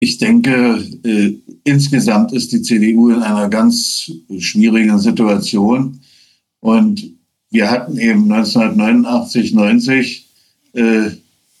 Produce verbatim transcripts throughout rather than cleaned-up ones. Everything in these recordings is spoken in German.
Ich denke, äh, insgesamt ist die C D U in einer ganz schwierigen Situation. Und wir hatten eben neunzehnhundertneunundachtzig, neunzig äh,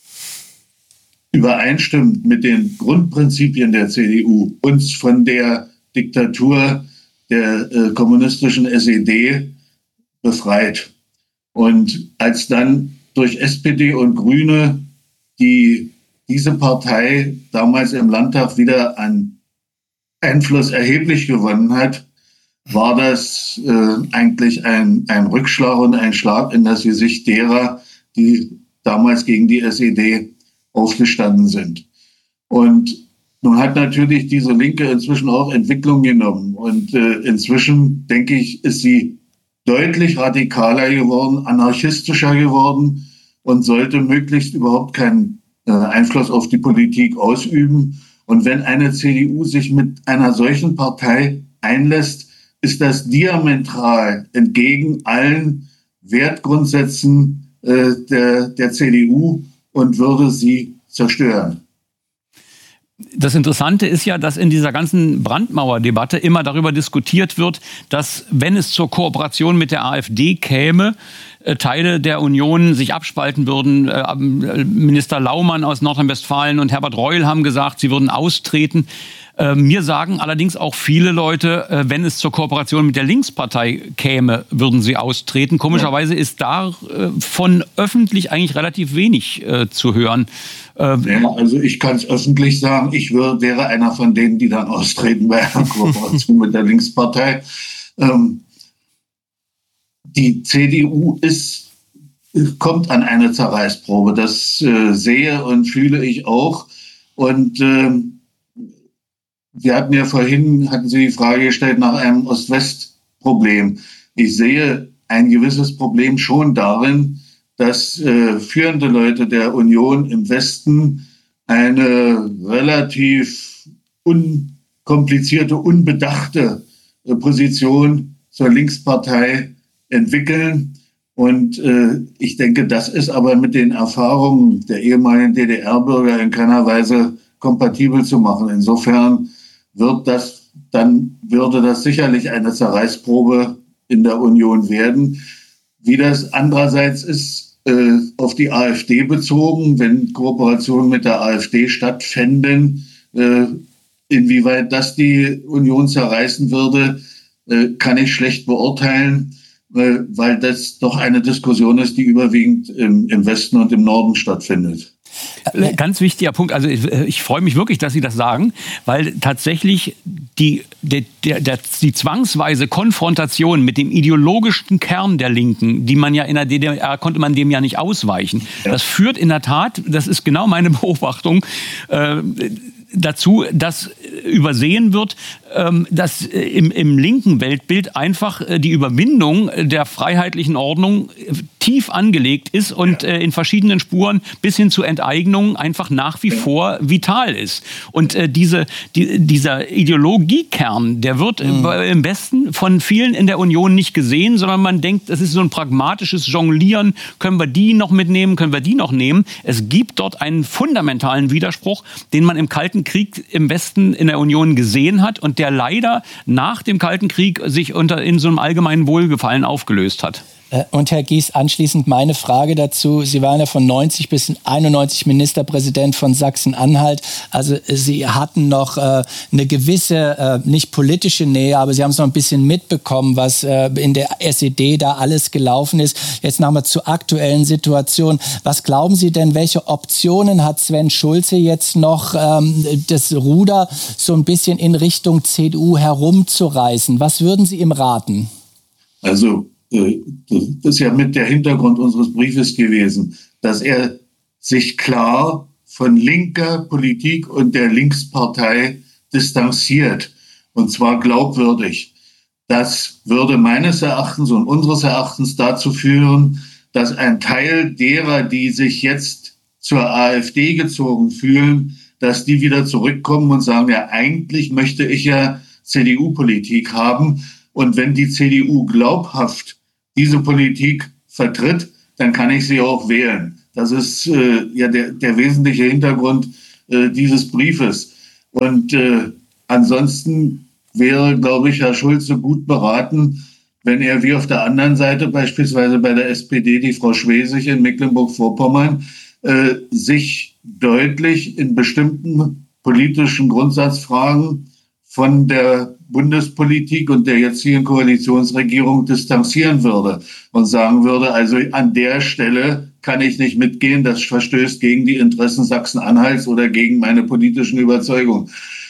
übereinstimmend mit den Grundprinzipien der C D U uns von der Diktatur der äh, kommunistischen S E D befreit. Und als dann durch S P D und Grüne die diese Partei damals im Landtag wieder an Einfluss erheblich gewonnen hat, war das äh, eigentlich ein, ein Rückschlag und ein Schlag in das Gesicht derer, die damals gegen die S E D aufgestanden sind. Und nun hat natürlich diese Linke inzwischen auch Entwicklung genommen. Und äh, inzwischen, denke ich, ist sie deutlich radikaler geworden, anarchistischer geworden und sollte möglichst überhaupt keinen äh, Einfluss auf die Politik ausüben. Und wenn eine C D U sich mit einer solchen Partei einlässt, ist das diametral entgegen allen Wertgrundsätzen äh, der, der C D U und würde sie zerstören. Das Interessante ist ja, dass in dieser ganzen Brandmauerdebatte immer darüber diskutiert wird, dass, wenn es zur Kooperation mit der AfD käme, Teile der Union sich abspalten würden. Minister Laumann aus Nordrhein-Westfalen und Herbert Reul haben gesagt, sie würden austreten. Mir sagen allerdings auch viele Leute, wenn es zur Kooperation mit der Linkspartei käme, würden sie austreten. Komischerweise ist davon öffentlich eigentlich relativ wenig äh, zu hören. Ja, also ich kann es öffentlich sagen, ich wär, wäre einer von denen, die dann austreten bei einer Kooperation mit der Linkspartei. Ähm, die C D U ist, kommt an eine Zerreißprobe. Das äh, sehe und fühle ich auch. Und äh, Sie hatten ja vorhin, hatten Sie die Frage gestellt nach einem Ost-West-Problem. Ich sehe ein gewisses Problem schon darin, dass äh, führende Leute der Union im Westen eine relativ unkomplizierte, unbedachte äh, Position zur Linkspartei entwickeln. Und äh, ich denke, das ist aber mit den Erfahrungen der ehemaligen D D R-Bürger in keiner Weise kompatibel zu machen. Insofern wird das, dann würde das sicherlich eine Zerreißprobe in der Union werden. Wie das andererseits ist, äh, auf die AfD bezogen, wenn Kooperationen mit der AfD stattfänden, äh, inwieweit das die Union zerreißen würde, äh, kann ich schlecht beurteilen, äh, weil das doch eine Diskussion ist, die überwiegend im, im Westen und im Norden stattfindet. Ganz wichtiger Punkt. Also ich, ich freue mich wirklich, dass Sie das sagen, weil tatsächlich die, der, der, der, die zwangsweise Konfrontation mit dem ideologischen Kern der Linken, die man ja in der D D R, konnte man dem ja nicht ausweichen. Ja. Das führt in der Tat, das ist genau meine Beobachtung, äh, dazu, dass übersehen wird, dass im, im linken Weltbild einfach die Überwindung der freiheitlichen Ordnung tief angelegt ist und in verschiedenen Spuren bis hin zu Enteignungen einfach nach wie vor vital ist. Und diese, die, dieser Ideologiekern, der wird mhm. im Westen von vielen in der Union nicht gesehen, sondern man denkt, das ist so ein pragmatisches Jonglieren. Können wir die noch mitnehmen? Können wir die noch nehmen? Es gibt dort einen fundamentalen Widerspruch, den man im Kalten Krieg im Westen in der Union gesehen hat und der leider nach dem Kalten Krieg sich unter in so einem allgemeinen Wohlgefallen aufgelöst hat. Und Herr Gies, anschließend meine Frage dazu. Sie waren ja von neunzig bis einundneunzig Ministerpräsident von Sachsen-Anhalt. Also Sie hatten noch äh, eine gewisse, äh, nicht politische Nähe, aber Sie haben es noch ein bisschen mitbekommen, was äh, in der S E D da alles gelaufen ist. Jetzt nochmal zur aktuellen Situation. Was glauben Sie denn, welche Optionen hat Sven Schulze jetzt noch, ähm, das Ruder so ein bisschen in Richtung C D U herumzureißen? Was würden Sie ihm raten? Also das ist ja mit der Hintergrund unseres Briefes gewesen, dass er sich klar von linker Politik und der Linkspartei distanziert, und zwar glaubwürdig. Das würde meines Erachtens und unseres Erachtens dazu führen, dass ein Teil derer, die sich jetzt zur AfD gezogen fühlen, dass die wieder zurückkommen und sagen, ja, eigentlich möchte ich ja C D U-Politik haben. Und wenn die C D U glaubhaft diese Politik vertritt, dann kann ich sie auch wählen. Das ist äh, ja der, der wesentliche Hintergrund äh, dieses Briefes. Und äh, ansonsten wäre, glaube ich, Herr Schulze gut beraten, wenn er wie auf der anderen Seite, beispielsweise bei der S P D, die Frau Schwesig in Mecklenburg-Vorpommern, äh, sich deutlich in bestimmten politischen Grundsatzfragen von der Bundespolitik und der jetzigen Koalitionsregierung distanzieren würde und sagen würde, also an der Stelle kann ich nicht mitgehen, das verstößt gegen die Interessen Sachsen-Anhalts oder gegen meine politischen Überzeugungen.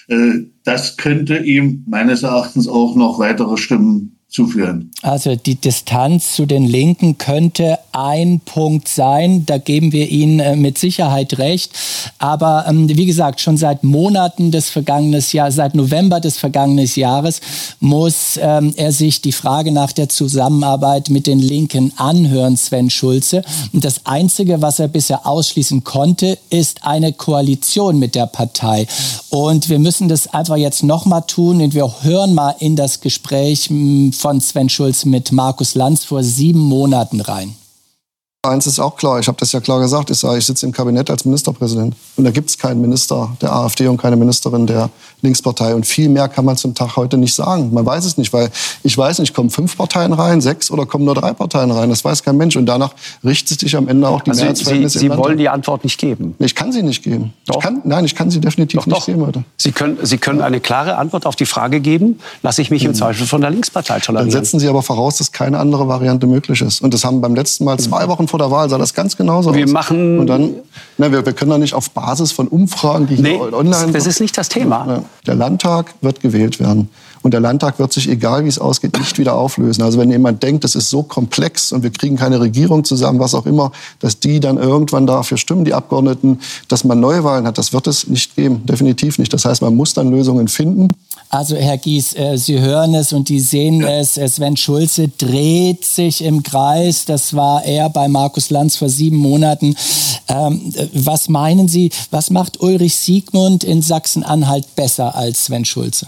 Das könnte ihm meines Erachtens auch noch weitere Stimmen zuführen. Also die Distanz zu den Linken könnte ein Punkt sein, da geben wir Ihnen äh, mit Sicherheit recht. Aber ähm, wie gesagt, schon seit Monaten des vergangenen Jahres, seit November des vergangenen Jahres muss ähm, er sich die Frage nach der Zusammenarbeit mit den Linken anhören, Sven Schulze. Und das Einzige, was er bisher ausschließen konnte, ist eine Koalition mit der Partei. Und wir müssen das einfach jetzt nochmal tun und wir hören mal in das Gespräch mh, von Sven Schulze mit Markus Lanz vor sieben Monaten rein. Eins ist auch klar, ich habe das ja klar gesagt, ich sage, ich sitze im Kabinett als Ministerpräsident. Und da gibt es keinen Minister der AfD und keine Ministerin der Linkspartei. Und viel mehr kann man zum Tag heute nicht sagen. Man weiß es nicht, weil ich weiß nicht, kommen fünf Parteien rein, sechs oder kommen nur drei Parteien rein. Das weiß kein Mensch. Und danach richtet sich am Ende auch die also Mehrheitsverhältnisse. Sie, Sie wollen die Antwort nicht geben? Ich kann sie nicht geben. Doch. Ich kann, nein, ich kann sie definitiv doch, nicht doch. geben heute. Sie können, Sie können eine klare Antwort auf die Frage geben, lasse ich mich im Zweifel von der Linkspartei tolerieren. Dann setzen Sie aber voraus, dass keine andere Variante möglich ist. Und das haben beim letzten Mal, zwei Wochen vor der Wahl, sah das ganz genauso wir aus. Machen und dann, na, wir, wir können doch nicht auf Basis von Umfragen, die nee, hier online... das ist nicht das Thema. Ja, der Landtag wird gewählt werden. Und der Landtag wird sich, egal wie es ausgeht, nicht wieder auflösen. Also wenn jemand denkt, das ist so komplex und wir kriegen keine Regierung zusammen, was auch immer, dass die dann irgendwann dafür stimmen, die Abgeordneten, dass man Neuwahlen hat, das wird es nicht geben. Definitiv nicht. Das heißt, man muss dann Lösungen finden. Also Herr Gies, äh, Sie hören es und die sehen ja. es. Sven Schulze dreht sich im Kreis. Das war er bei Markus Lanz vor sieben Monaten. Ähm, was meinen Sie, was macht Ulrich Siegmund in Sachsen-Anhalt besser als Sven Schulze?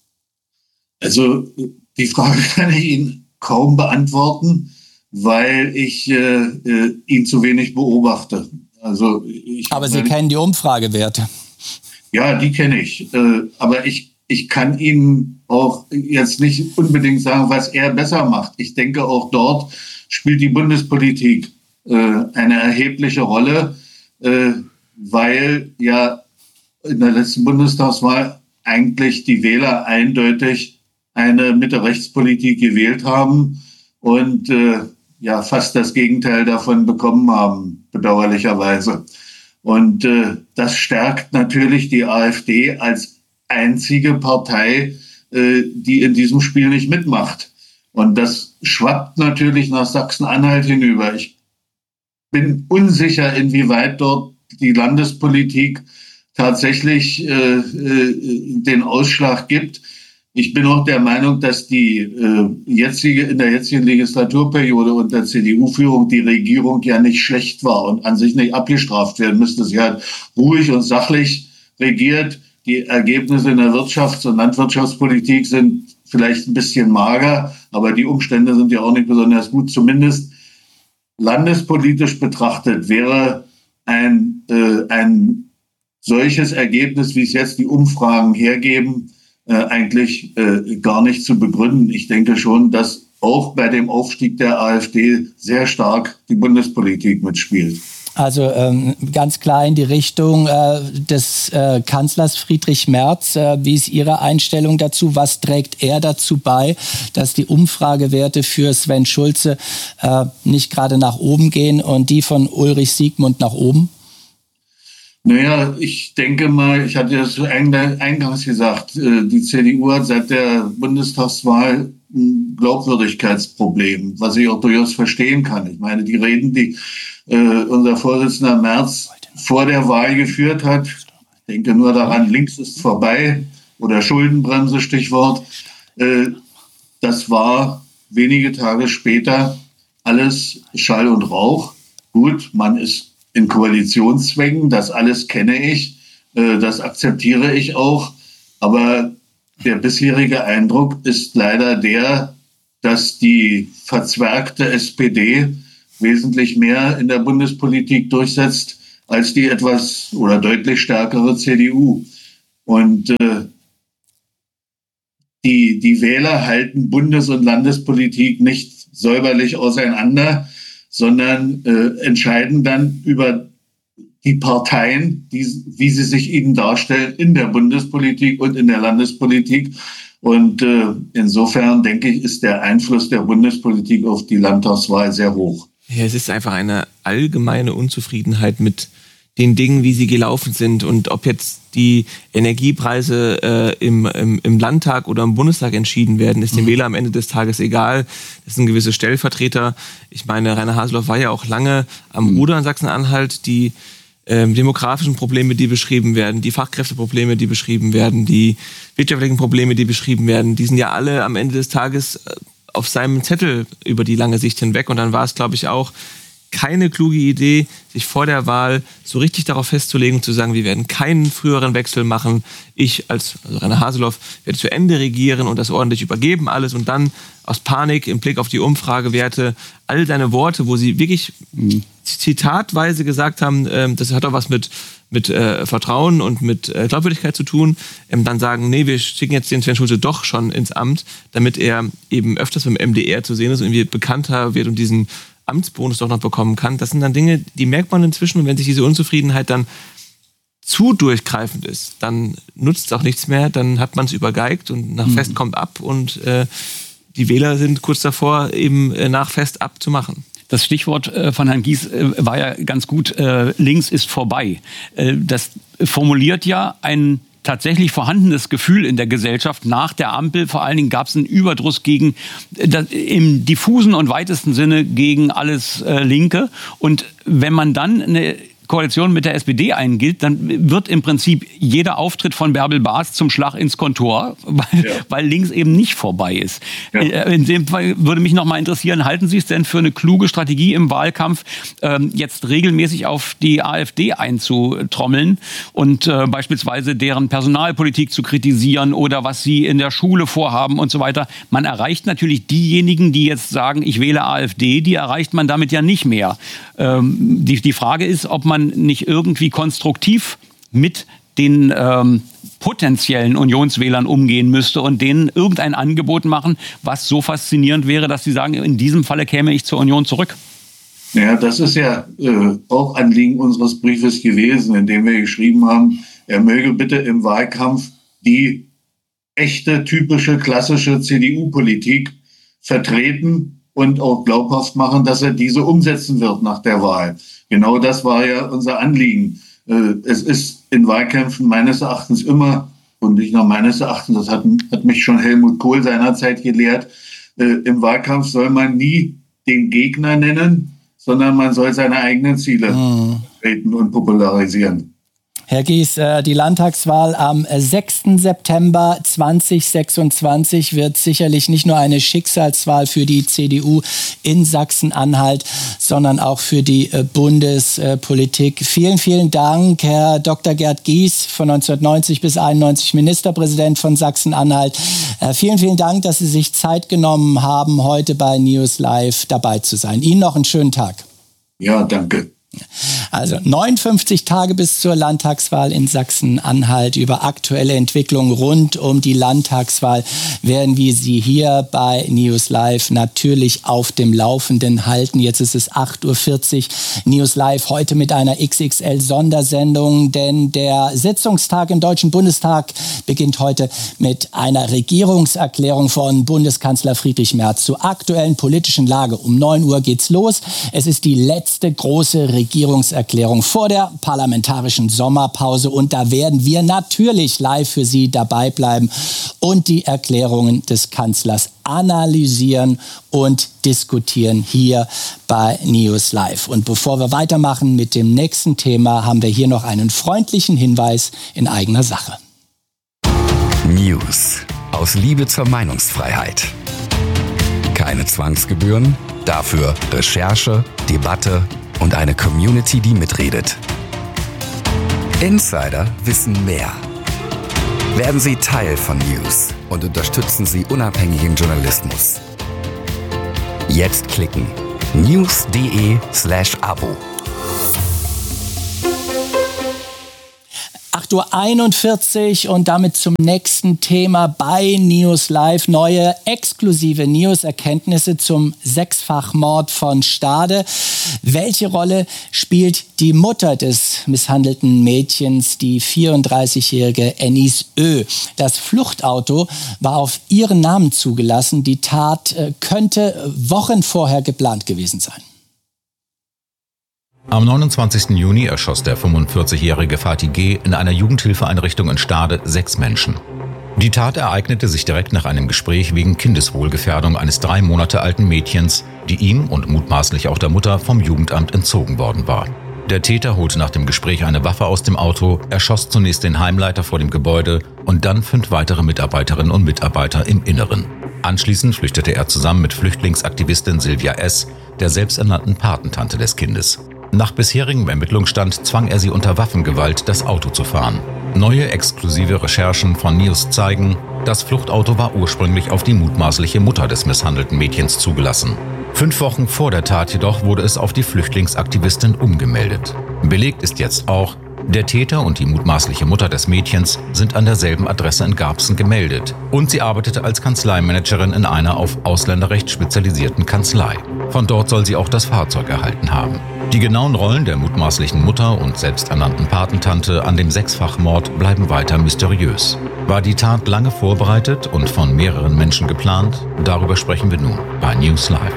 Also die Frage kann ich Ihnen kaum beantworten, weil ich äh, äh, ihn zu wenig beobachte. Also ich, aber Sie mein, kennen die Umfragewerte. Ja, die kenne ich. Äh, aber ich, ich kann Ihnen auch jetzt nicht unbedingt sagen, was er besser macht. Ich denke, auch dort spielt die Bundespolitik äh, eine erhebliche Rolle, äh, weil ja in der letzten Bundestagswahl eigentlich die Wähler eindeutig eine Mitte-Rechts-Politik gewählt haben und äh, ja fast das Gegenteil davon bekommen haben, bedauerlicherweise. Und äh, das stärkt natürlich die AfD als einzige Partei, äh, die in diesem Spiel nicht mitmacht. Und das schwappt natürlich nach Sachsen-Anhalt hinüber. Ich bin unsicher, inwieweit dort die Landespolitik tatsächlich äh, äh, den Ausschlag gibt. Ich bin auch der Meinung, dass die äh, jetzige, in der jetzigen Legislaturperiode unter C D U-Führung die Regierung ja nicht schlecht war und an sich nicht abgestraft werden müsste. Sie hat ruhig und sachlich regiert. Die Ergebnisse in der Wirtschafts- und Landwirtschaftspolitik sind vielleicht ein bisschen mager, aber die Umstände sind ja auch nicht besonders gut. Zumindest landespolitisch betrachtet wäre ein, äh, ein solches Ergebnis, wie es jetzt die Umfragen hergeben, Äh, eigentlich äh, gar nicht zu begründen. Ich denke schon, dass auch bei dem Aufstieg der AfD sehr stark die Bundespolitik mitspielt. Also ähm, ganz klar in die Richtung äh, des äh, Kanzlers Friedrich Merz. Äh, wie ist Ihre Einstellung dazu? Was trägt er dazu bei, dass die Umfragewerte für Sven Schulze äh, nicht gerade nach oben gehen und die von Ulrich Siegmund nach oben? Naja, ich denke mal, ich hatte das eingangs gesagt, die C D U hat seit der Bundestagswahl ein Glaubwürdigkeitsproblem, was ich auch durchaus verstehen kann. Ich meine, die Reden, die äh, unser Vorsitzender Merz vor der Wahl geführt hat, ich denke nur daran, links ist vorbei oder Schuldenbremse, Stichwort, äh, das war wenige Tage später alles Schall und Rauch. Gut, man ist in Koalitionszwängen, das alles kenne ich, äh, das akzeptiere ich auch, aber der bisherige Eindruck ist leider der, dass die verzwergte S P D wesentlich mehr in der Bundespolitik durchsetzt als die etwas oder deutlich stärkere C D U. Und äh, die, die Wähler halten Bundes- und Landespolitik nicht säuberlich auseinander, sondern äh, entscheiden dann über die Parteien, die, wie sie sich ihnen darstellen in der Bundespolitik und in der Landespolitik. Und äh, insofern, denke ich, ist der Einfluss der Bundespolitik auf die Landtagswahl sehr hoch. Ja, es ist einfach eine allgemeine Unzufriedenheit mit den Dingen, wie sie gelaufen sind. Und ob jetzt die Energiepreise äh, im, im, im Landtag oder im Bundestag entschieden werden, ist dem mhm. Wähler am Ende des Tages egal. Das sind gewisse Stellvertreter. Ich meine, Rainer Haseloff war ja auch lange am mhm. Ruder in Sachsen-Anhalt. Die ähm, demografischen Probleme, die beschrieben werden, die Fachkräfteprobleme, die beschrieben werden, die wirtschaftlichen Probleme, die beschrieben werden, die sind ja alle am Ende des Tages auf seinem Zettel über die lange Sicht hinweg. Und dann war es, glaube ich, auch keine kluge Idee, sich vor der Wahl so richtig darauf festzulegen und zu sagen, wir werden keinen früheren Wechsel machen. Ich als also Rainer Haseloff werde zu Ende regieren und das ordentlich übergeben alles und dann aus Panik im Blick auf die Umfragewerte all deine Worte, wo sie wirklich zitatweise gesagt haben, ähm, das hat auch was mit mit äh, Vertrauen und mit äh, Glaubwürdigkeit zu tun, ähm, dann sagen, nee, wir schicken jetzt den Sven Schulze doch schon ins Amt, damit er eben öfters beim M D R zu sehen ist und irgendwie bekannter wird und diesen Amtsbonus doch noch bekommen kann. Das sind dann Dinge, die merkt man inzwischen. Und wenn sich diese Unzufriedenheit dann zu durchgreifend ist, dann nutzt es auch nichts mehr. Dann hat man es übergeigt und nach Fest kommt ab. Und äh, die Wähler sind kurz davor, eben äh, nach Fest abzumachen. Das Stichwort äh, von Herrn Gies äh, war ja ganz gut. Äh, links ist vorbei. Äh, das formuliert ja ein tatsächlich vorhandenes Gefühl in der Gesellschaft nach der Ampel. Vor allen Dingen gab es einen Überdruss gegen, das, im diffusen und weitesten Sinne gegen alles äh, Linke. Und wenn man dann eine Koalition mit der S P D eingeht, dann wird im Prinzip jeder Auftritt von Bärbel Baas zum Schlag ins Kontor, weil, ja. weil links eben nicht vorbei ist. Ja. In dem Fall würde mich noch mal interessieren, halten Sie es denn für eine kluge Strategie im Wahlkampf, ähm, jetzt regelmäßig auf die AfD einzutrommeln und äh, beispielsweise deren Personalpolitik zu kritisieren oder was sie in der Schule vorhaben und so weiter? Man erreicht natürlich diejenigen, die jetzt sagen, ich wähle AfD, die erreicht man damit ja nicht mehr. Ähm, die, die Frage ist, ob man nicht irgendwie konstruktiv mit den ähm, potenziellen Unionswählern umgehen müsste und denen irgendein Angebot machen, was so faszinierend wäre, dass sie sagen, in diesem Falle käme ich zur Union zurück. Ja, das ist ja äh, auch Anliegen unseres Briefes gewesen, in dem wir geschrieben haben, er möge bitte im Wahlkampf die echte, typische, klassische C D U-Politik vertreten und auch glaubhaft machen, dass er diese umsetzen wird nach der Wahl. Genau das war ja unser Anliegen. Es ist in Wahlkämpfen meines Erachtens immer, und nicht nur meines Erachtens, das hat, hat mich schon Helmut Kohl seinerzeit gelehrt, im Wahlkampf soll man nie den Gegner nennen, sondern man soll seine eigenen Ziele vertreten und popularisieren. Herr Gies, die Landtagswahl am sechsten September zweitausendsechsundzwanzig wird sicherlich nicht nur eine Schicksalswahl für die C D U in Sachsen-Anhalt, sondern auch für die Bundespolitik. Vielen, vielen Dank, Herr Doktor Gerd Gies, von neunzehnhundertneunzig bis einundneunzig Ministerpräsident von Sachsen-Anhalt. Vielen, vielen Dank, dass Sie sich Zeit genommen haben, heute bei News Live dabei zu sein. Ihnen noch einen schönen Tag. Ja, danke. Also neunundfünfzig Tage bis zur Landtagswahl in Sachsen-Anhalt. Über aktuelle Entwicklungen rund um die Landtagswahl werden wir Sie hier bei News Live natürlich auf dem Laufenden halten. Jetzt ist es acht Uhr vierzig. News Live heute mit einer X X L-Sondersendung, denn der Sitzungstag im Deutschen Bundestag beginnt heute mit einer Regierungserklärung von Bundeskanzler Friedrich Merz zur aktuellen politischen Lage. Um neun Uhr geht's los. Es ist die letzte große Regierungserklärung vor der parlamentarischen Sommerpause und da werden wir natürlich live für Sie dabei bleiben und die Erklärungen des Kanzlers analysieren und diskutieren hier bei News Live. Und bevor wir weitermachen mit dem nächsten Thema, haben wir hier noch einen freundlichen Hinweis in eigener Sache. News aus Liebe zur Meinungsfreiheit. Keine Zwangsgebühren, dafür Recherche, Debatte und eine Community, die mitredet. Insider wissen mehr. Werden Sie Teil von News und unterstützen Sie unabhängigen Journalismus. Jetzt klicken news.de slash Abo. acht Uhr einundvierzig und damit zum nächsten Thema bei News Live. Neue exklusive News-Erkenntnisse zum Sechsfachmord von Stade. Welche Rolle spielt die Mutter des misshandelten Mädchens, die vierunddreißigjährige Enis Ö? Das Fluchtauto war auf ihren Namen zugelassen. Die Tat äh, könnte Wochen vorher geplant gewesen sein. Am neunundzwanzigsten Juni erschoss der fünfundvierzigjährige Fatih G. in einer Jugendhilfeeinrichtung in Stade sechs Menschen. Die Tat ereignete sich direkt nach einem Gespräch wegen Kindeswohlgefährdung eines drei Monate alten Mädchens, die ihm und mutmaßlich auch der Mutter vom Jugendamt entzogen worden war. Der Täter holte nach dem Gespräch eine Waffe aus dem Auto, erschoss zunächst den Heimleiter vor dem Gebäude und dann fünf weitere Mitarbeiterinnen und Mitarbeiter im Inneren. Anschließend flüchtete er zusammen mit Flüchtlingsaktivistin Silvia S., der selbsternannten Patentante des Kindes. Nach bisherigem Ermittlungsstand zwang er sie unter Waffengewalt, das Auto zu fahren. Neue exklusive Recherchen von News zeigen, das Fluchtauto war ursprünglich auf die mutmaßliche Mutter des misshandelten Mädchens zugelassen. Fünf Wochen vor der Tat jedoch wurde es auf die Flüchtlingsaktivistin umgemeldet. Belegt ist jetzt auch, der Täter und die mutmaßliche Mutter des Mädchens sind an derselben Adresse in Garbsen gemeldet und sie arbeitete als Kanzleimanagerin in einer auf Ausländerrecht spezialisierten Kanzlei. Von dort soll sie auch das Fahrzeug erhalten haben. Die genauen Rollen der mutmaßlichen Mutter und selbsternannten Patentante an dem Sechsfachmord bleiben weiter mysteriös. War die Tat lange vorbereitet und von mehreren Menschen geplant? Darüber sprechen wir nun bei News Live.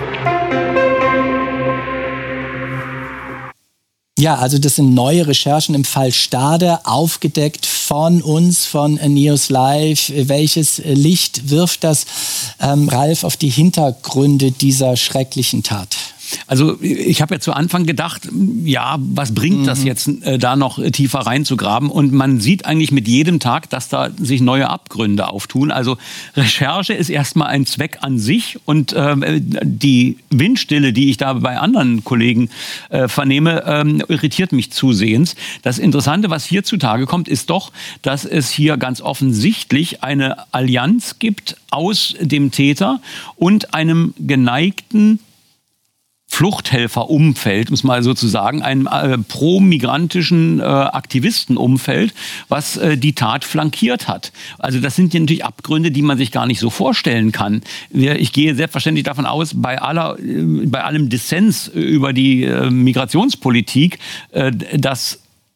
Ja, also das sind neue Recherchen im Fall Stade, aufgedeckt von uns, von News Live. Welches Licht wirft das, ähm, Ralf, auf die Hintergründe dieser schrecklichen Tat? Also ich habe ja zu Anfang gedacht, ja, was bringt das jetzt, äh, da noch tiefer reinzugraben? Und man sieht eigentlich mit jedem Tag, dass da sich neue Abgründe auftun. Also Recherche ist erstmal ein Zweck an sich und äh, die Windstille, die ich da bei anderen Kollegen äh, vernehme, ähm, irritiert mich zusehends. Das Interessante, was hier zutage kommt, ist doch, dass es hier ganz offensichtlich eine Allianz gibt aus dem Täter und einem geneigten Fluchthelferumfeld, um es mal so zu sagen, einem äh, pro-migrantischen äh, Aktivistenumfeld, was äh, die Tat flankiert hat. Also das sind ja natürlich Abgründe, die man sich gar nicht so vorstellen kann. Ich gehe selbstverständlich davon aus, bei aller, äh, bei allem Dissens über die äh, Migrationspolitik, äh, dass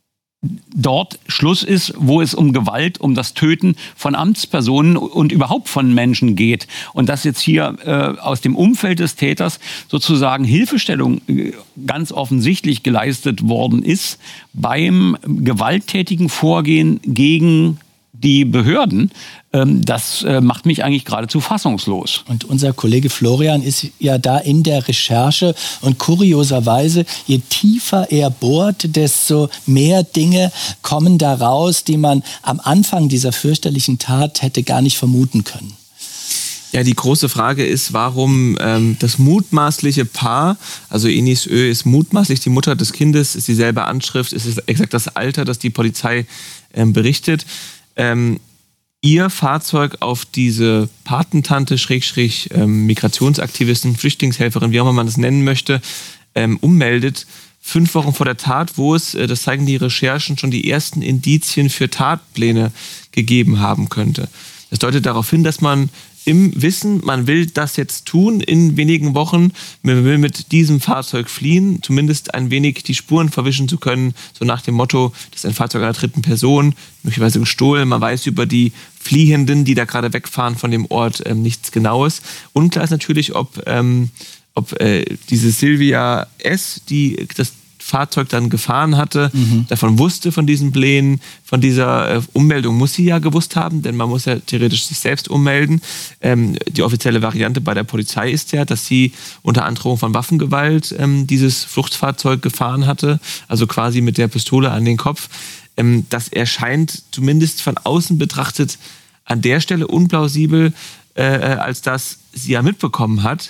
dort Schluss ist, wo es um Gewalt, um das Töten von Amtspersonen und überhaupt von Menschen geht. Und dass jetzt hier äh, aus dem Umfeld des Täters sozusagen Hilfestellung äh, ganz offensichtlich geleistet worden ist beim gewalttätigen Vorgehen gegen die Behörden, ähm, das äh, macht mich eigentlich geradezu fassungslos. Und unser Kollege Florian ist ja da in der Recherche und kurioserweise, je tiefer er bohrt, desto mehr Dinge kommen da raus, die man am Anfang dieser fürchterlichen Tat hätte gar nicht vermuten können. Ja, die große Frage ist, warum ähm, das mutmaßliche Paar, also Enis Ö ist mutmaßlich die Mutter des Kindes, ist dieselbe Anschrift, ist es exakt das Alter, das die Polizei ähm, berichtet, ähm, ihr Fahrzeug auf diese Patentante, Schrägstrich, ähm, Migrationsaktivistin, Flüchtlingshelferin, wie auch immer man das nennen möchte, ähm, ummeldet, fünf Wochen vor der Tat, wo es, äh, das zeigen die Recherchen, schon die ersten Indizien für Tatpläne gegeben haben könnte. Das deutet darauf hin, dass man im Wissen, man will das jetzt tun in wenigen Wochen, man will mit diesem Fahrzeug fliehen, zumindest ein wenig die Spuren verwischen zu können, so nach dem Motto, das ist ein Fahrzeug einer dritten Person, möglicherweise gestohlen, man weiß über die Fliehenden, die da gerade wegfahren von dem Ort, ähm, nichts Genaues. Unklar ist natürlich, ob, ähm, ob äh, diese Silvia S., die das Fahrzeug dann gefahren hatte, mhm. davon wusste, von diesen Plänen, von dieser äh, Ummeldung muss sie ja gewusst haben, denn man muss ja theoretisch sich selbst ummelden. Ähm, die offizielle Variante bei der Polizei ist ja, dass sie unter Androhung von Waffengewalt ähm, dieses Fluchtfahrzeug gefahren hatte, also quasi mit der Pistole an den Kopf. Ähm, das erscheint zumindest von außen betrachtet an der Stelle unplausibel, äh, als dass sie ja mitbekommen hat,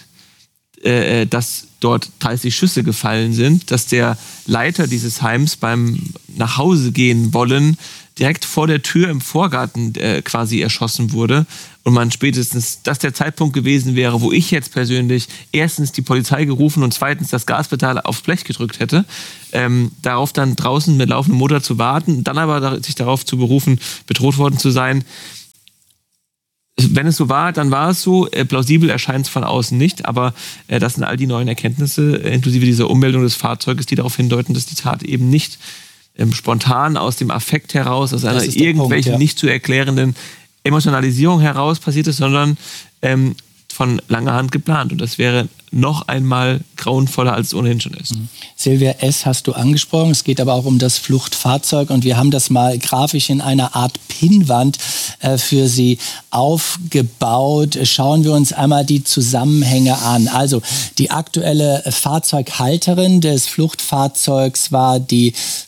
äh, dass dort dreißig Schüsse gefallen sind, dass der Leiter dieses Heims beim Nachhausegehen wollen direkt vor der Tür im Vorgarten äh, quasi erschossen wurde und man spätestens das der Zeitpunkt gewesen wäre, wo ich jetzt persönlich erstens die Polizei gerufen und zweitens das Gaspedal aufs Blech gedrückt hätte, ähm, darauf dann draußen mit laufendem Motor zu warten, dann aber sich darauf zu berufen, bedroht worden zu sein. Wenn es so war, dann war es so. Äh, plausibel erscheint es von außen nicht, aber äh, das sind all die neuen Erkenntnisse, äh, inklusive dieser Ummeldung des Fahrzeuges, die darauf hindeuten, dass die Tat eben nicht ähm, spontan aus dem Affekt heraus, aus einer irgendwelchen Punkt, ja. nicht zu erklärenden Emotionalisierung heraus passiert ist, sondern ähm, von langer Hand geplant. Und das wäre noch einmal grauenvoller, als es ohnehin schon ist. Mhm. Silvia S. hast du angesprochen. Es geht aber auch um das Fluchtfahrzeug. Und wir haben das mal grafisch in einer Art Pinnwand äh, für Sie aufgebaut. Schauen wir uns einmal die Zusammenhänge an. Also die aktuelle Fahrzeughalterin des Fluchtfahrzeugs war die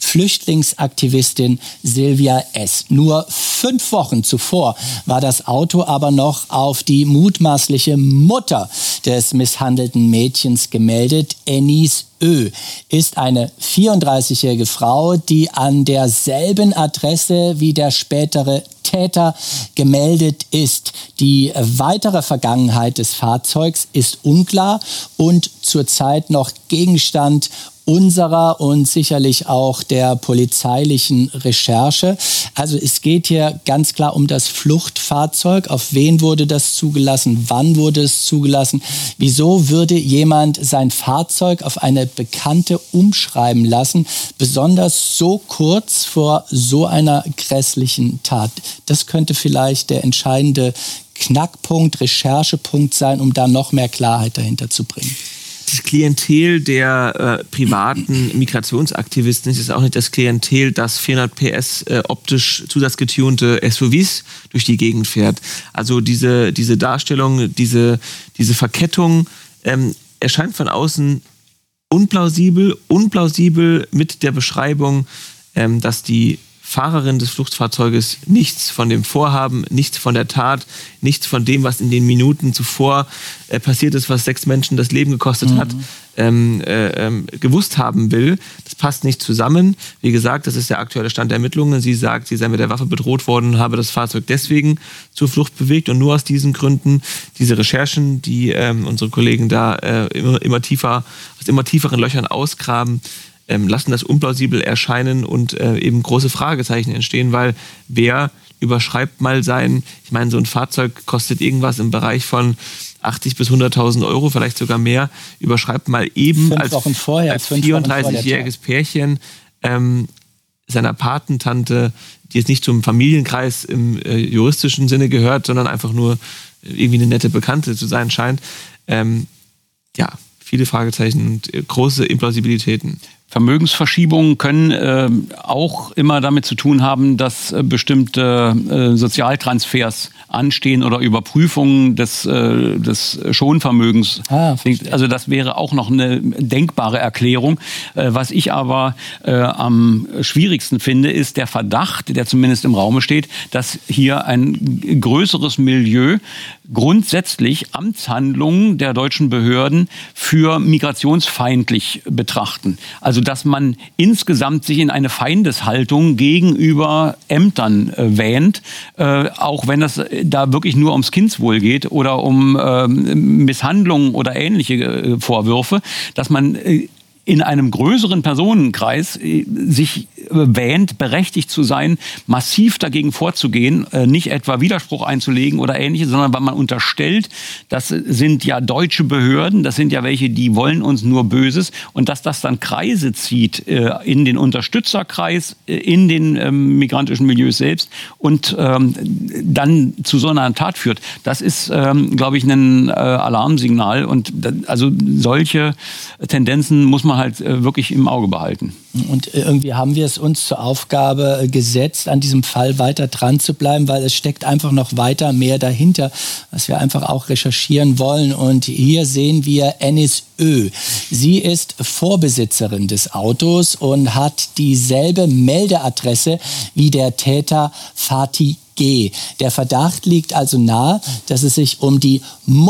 Flüchtlingsaktivistin Silvia S. Nur fünf Wochen zuvor war das Auto aber noch auf die mutmaßliche Mutter des misshandelten Mädchens gemeldet. Enis Ö. ist eine vierunddreißigjährige Frau, die an derselben Adresse wie der spätere Täter gemeldet ist. Die weitere Vergangenheit des Fahrzeugs ist unklar und zurzeit noch Gegenstand unserer und sicherlich auch der polizeilichen Recherche. Also es geht hier ganz klar um das Fluchtfahrzeug. Auf wen wurde das zugelassen? Wann wurde es zugelassen? Wieso würde jemand sein Fahrzeug auf eine Bekannte umschreiben lassen? Besonders so kurz vor so einer grässlichen Tat. Das könnte vielleicht der entscheidende Knackpunkt, Recherchepunkt sein, um da noch mehr Klarheit dahinter zu bringen. Das Klientel der äh, privaten Migrationsaktivisten ist auch nicht das Klientel, das vierhundert P S äh, optisch zusatzgetunte S U Vs durch die Gegend fährt. Also diese, diese Darstellung, diese, diese Verkettung ähm, erscheint von außen unplausibel, unplausibel mit der Beschreibung, ähm, dass die Fahrerin des Fluchtfahrzeuges nichts von dem Vorhaben, nichts von der Tat, nichts von dem, was in den Minuten zuvor äh, passiert ist, was sechs Menschen das Leben gekostet mhm. hat, ähm, äh, ähm, gewusst haben will. Das passt nicht zusammen. Wie gesagt, das ist der aktuelle Stand der Ermittlungen. Sie sagt, sie sei mit der Waffe bedroht worden und habe das Fahrzeug deswegen zur Flucht bewegt. Und nur aus diesen Gründen, diese Recherchen, die ähm, unsere Kollegen da äh, immer, immer tiefer, aus immer tieferen Löchern ausgraben, Ähm, lassen das unplausibel erscheinen und äh, eben große Fragezeichen entstehen, weil wer überschreibt mal sein, ich meine, so ein Fahrzeug kostet irgendwas im Bereich von achtzig bis hunderttausend Euro, vielleicht sogar mehr, überschreibt mal eben fünf als, Wochen vorher, als vierunddreißigjähriges Pärchen ähm, seiner Patentante, die jetzt nicht zum Familienkreis im äh, juristischen Sinne gehört, sondern einfach nur irgendwie eine nette Bekannte zu sein scheint. Ähm, ja, viele Fragezeichen und äh, große Implausibilitäten. Vermögensverschiebungen können äh, auch immer damit zu tun haben, dass äh, bestimmte äh, Sozialtransfers anstehen oder Überprüfungen des, äh, des Schonvermögens. Ah, also das wäre auch noch eine denkbare Erklärung. Äh, was ich aber äh, am schwierigsten finde, ist der Verdacht, der zumindest im Raume steht, dass hier ein größeres Milieu grundsätzlich Amtshandlungen der deutschen Behörden für migrationsfeindlich betrachten. Also dass man insgesamt sich in eine Feindeshaltung gegenüber Ämtern äh, wähnt, äh, auch wenn es da wirklich nur ums Kindswohl geht oder um äh, Misshandlungen oder ähnliche äh, Vorwürfe, dass man äh, in einem größeren Personenkreis sich wähnt, berechtigt zu sein, massiv dagegen vorzugehen, nicht etwa Widerspruch einzulegen oder Ähnliches, sondern weil man unterstellt, das sind ja deutsche Behörden, das sind ja welche, die wollen uns nur Böses, und dass das dann Kreise zieht in den Unterstützerkreis, in den migrantischen Milieus selbst und dann zu so einer Tat führt. Das ist, glaube ich, ein Alarmsignal, und also solche Tendenzen muss man halt äh, wirklich im Auge behalten. Und irgendwie haben wir es uns zur Aufgabe gesetzt, an diesem Fall weiter dran zu bleiben, weil es steckt einfach noch weiter mehr dahinter, was wir einfach auch recherchieren wollen. Und hier sehen wir Enis Ö. Sie ist Vorbesitzerin des Autos und hat dieselbe Meldeadresse wie der Täter Fatih G. Der Verdacht liegt also nahe, dass es sich um die Mutter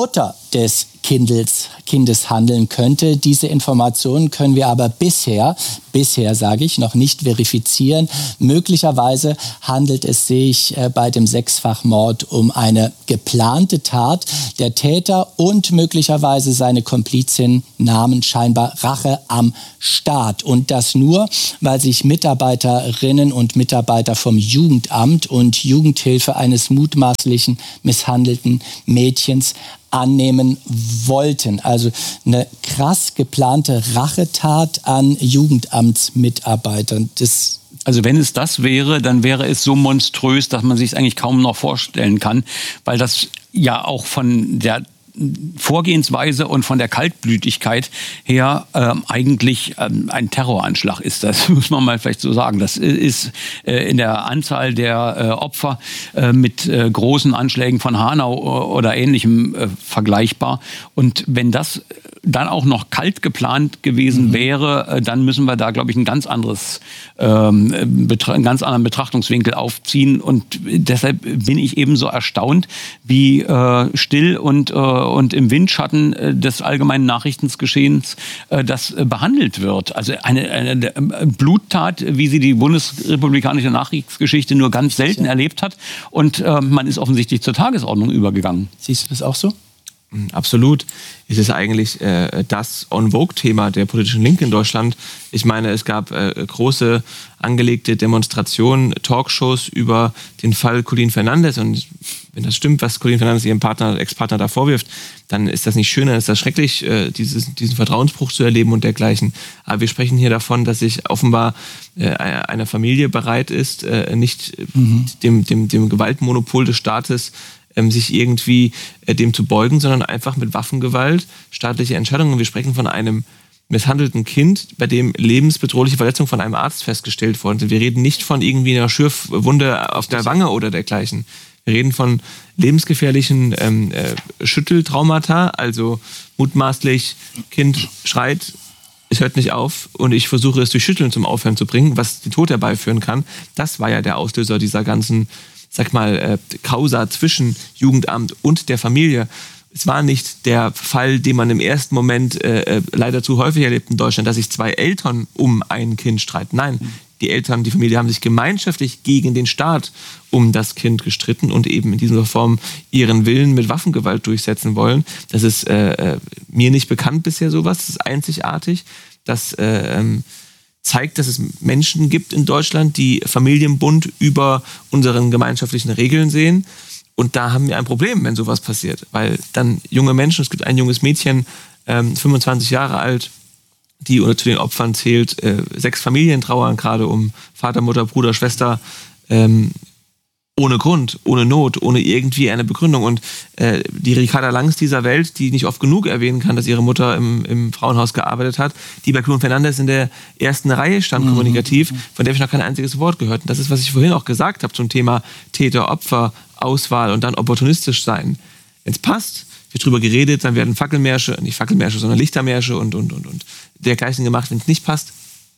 des Kindes, Kindes handeln könnte. Diese Informationen können wir aber bisher, bisher sage ich, noch nicht verifizieren. Möglicherweise handelt es sich äh, bei dem Sechsfachmord um eine geplante Tat. Der Täter und möglicherweise seine Komplizin nahmen scheinbar Rache am Staat. Und das nur, weil sich Mitarbeiterinnen und Mitarbeiter vom Jugendamt und Jugendhilfe eines mutmaßlichen misshandelten Mädchens annehmen wollten. Also eine krass geplante Rachetat an Jugendamtsmitarbeitern. Das Also wenn es das wäre, dann wäre es so monströs, dass man sich es eigentlich kaum noch vorstellen kann, weil das ja auch von der Vorgehensweise und von der Kaltblütigkeit her ähm, eigentlich ähm, ein Terroranschlag ist. Das muss man mal vielleicht so sagen. Das ist äh, in der Anzahl der äh, Opfer äh, mit äh, großen Anschlägen von Hanau oder Ähnlichem äh, vergleichbar. Und wenn das dann auch noch kalt geplant gewesen mhm. wäre, äh, dann müssen wir da, glaube ich, ein ganz anderes, ähm, betra- einen ganz anderen Betrachtungswinkel aufziehen. Und deshalb bin ich ebenso erstaunt, wie äh, still und äh, und im Windschatten des allgemeinen Nachrichtengeschehens äh, das äh, behandelt wird. Also eine, eine Bluttat, wie sie die bundesrepublikanische Nachkriegsgeschichte nur ganz selten ja. erlebt hat. Und äh, man ist offensichtlich zur Tagesordnung übergegangen. Siehst du das auch so? Absolut. Es ist eigentlich äh, das On-Vogue-Thema der politischen Linken in Deutschland. Ich meine, es gab äh, große angelegte Demonstrationen, Talkshows über den Fall Colin Fernandes. Und wenn das stimmt, was Colin Fernandes ihrem Partner, Ex-Partner da vorwirft, dann ist das nicht schön, dann ist das schrecklich, äh, dieses, diesen Vertrauensbruch zu erleben und dergleichen. Aber wir sprechen hier davon, dass sich offenbar äh, eine Familie bereit ist, äh, nicht mhm. dem, dem, dem Gewaltmonopol des Staates sich irgendwie äh, dem zu beugen, sondern einfach mit Waffengewalt staatliche Entscheidungen. Wir sprechen von einem misshandelten Kind, bei dem lebensbedrohliche Verletzungen von einem Arzt festgestellt worden sind. Wir reden nicht von irgendwie einer Schürfwunde auf der Wange oder dergleichen. Wir reden von lebensgefährlichen ähm, äh, Schütteltraumata, also mutmaßlich Kind schreit, es hört nicht auf und ich versuche es durch Schütteln zum Aufhören zu bringen, was den Tod herbeiführen kann. Das war ja der Auslöser dieser ganzen sag mal, äh, Causa zwischen Jugendamt und der Familie. Es war nicht der Fall, den man im ersten Moment äh, leider zu häufig erlebt in Deutschland, dass sich zwei Eltern um ein Kind streiten. Nein, die Eltern, die Familie haben sich gemeinschaftlich gegen den Staat um das Kind gestritten und eben in dieser Form ihren Willen mit Waffengewalt durchsetzen wollen. Das ist äh, mir nicht bekannt bisher sowas. Das ist einzigartig. Das äh, ähm, zeigt, dass es Menschen gibt in Deutschland, die Familienbund über unseren gemeinschaftlichen Regeln sehen. Und da haben wir ein Problem, wenn sowas passiert. Weil dann junge Menschen, es gibt ein junges Mädchen, ähm, fünfundzwanzig Jahre alt, die unter zu den Opfern zählt, äh, sechs Familien trauern gerade um Vater, Mutter, Bruder, Schwester, ähm, ohne Grund, ohne Not, ohne irgendwie eine Begründung. Und äh, die Ricarda Langs dieser Welt, die nicht oft genug erwähnen kann, dass ihre Mutter im, im Frauenhaus gearbeitet hat, die bei Colin Fernandes in der ersten Reihe stand, mhm. kommunikativ, von der habe ich noch kein einziges Wort gehört. Und das ist, was ich vorhin auch gesagt habe zum Thema Täter-Opfer-Auswahl und dann opportunistisch sein. Wenn es passt, wird drüber geredet, dann werden Fackelmärsche, nicht Fackelmärsche, sondern Lichtermärsche und, und, und, und dergleichen gemacht. Wenn es nicht passt,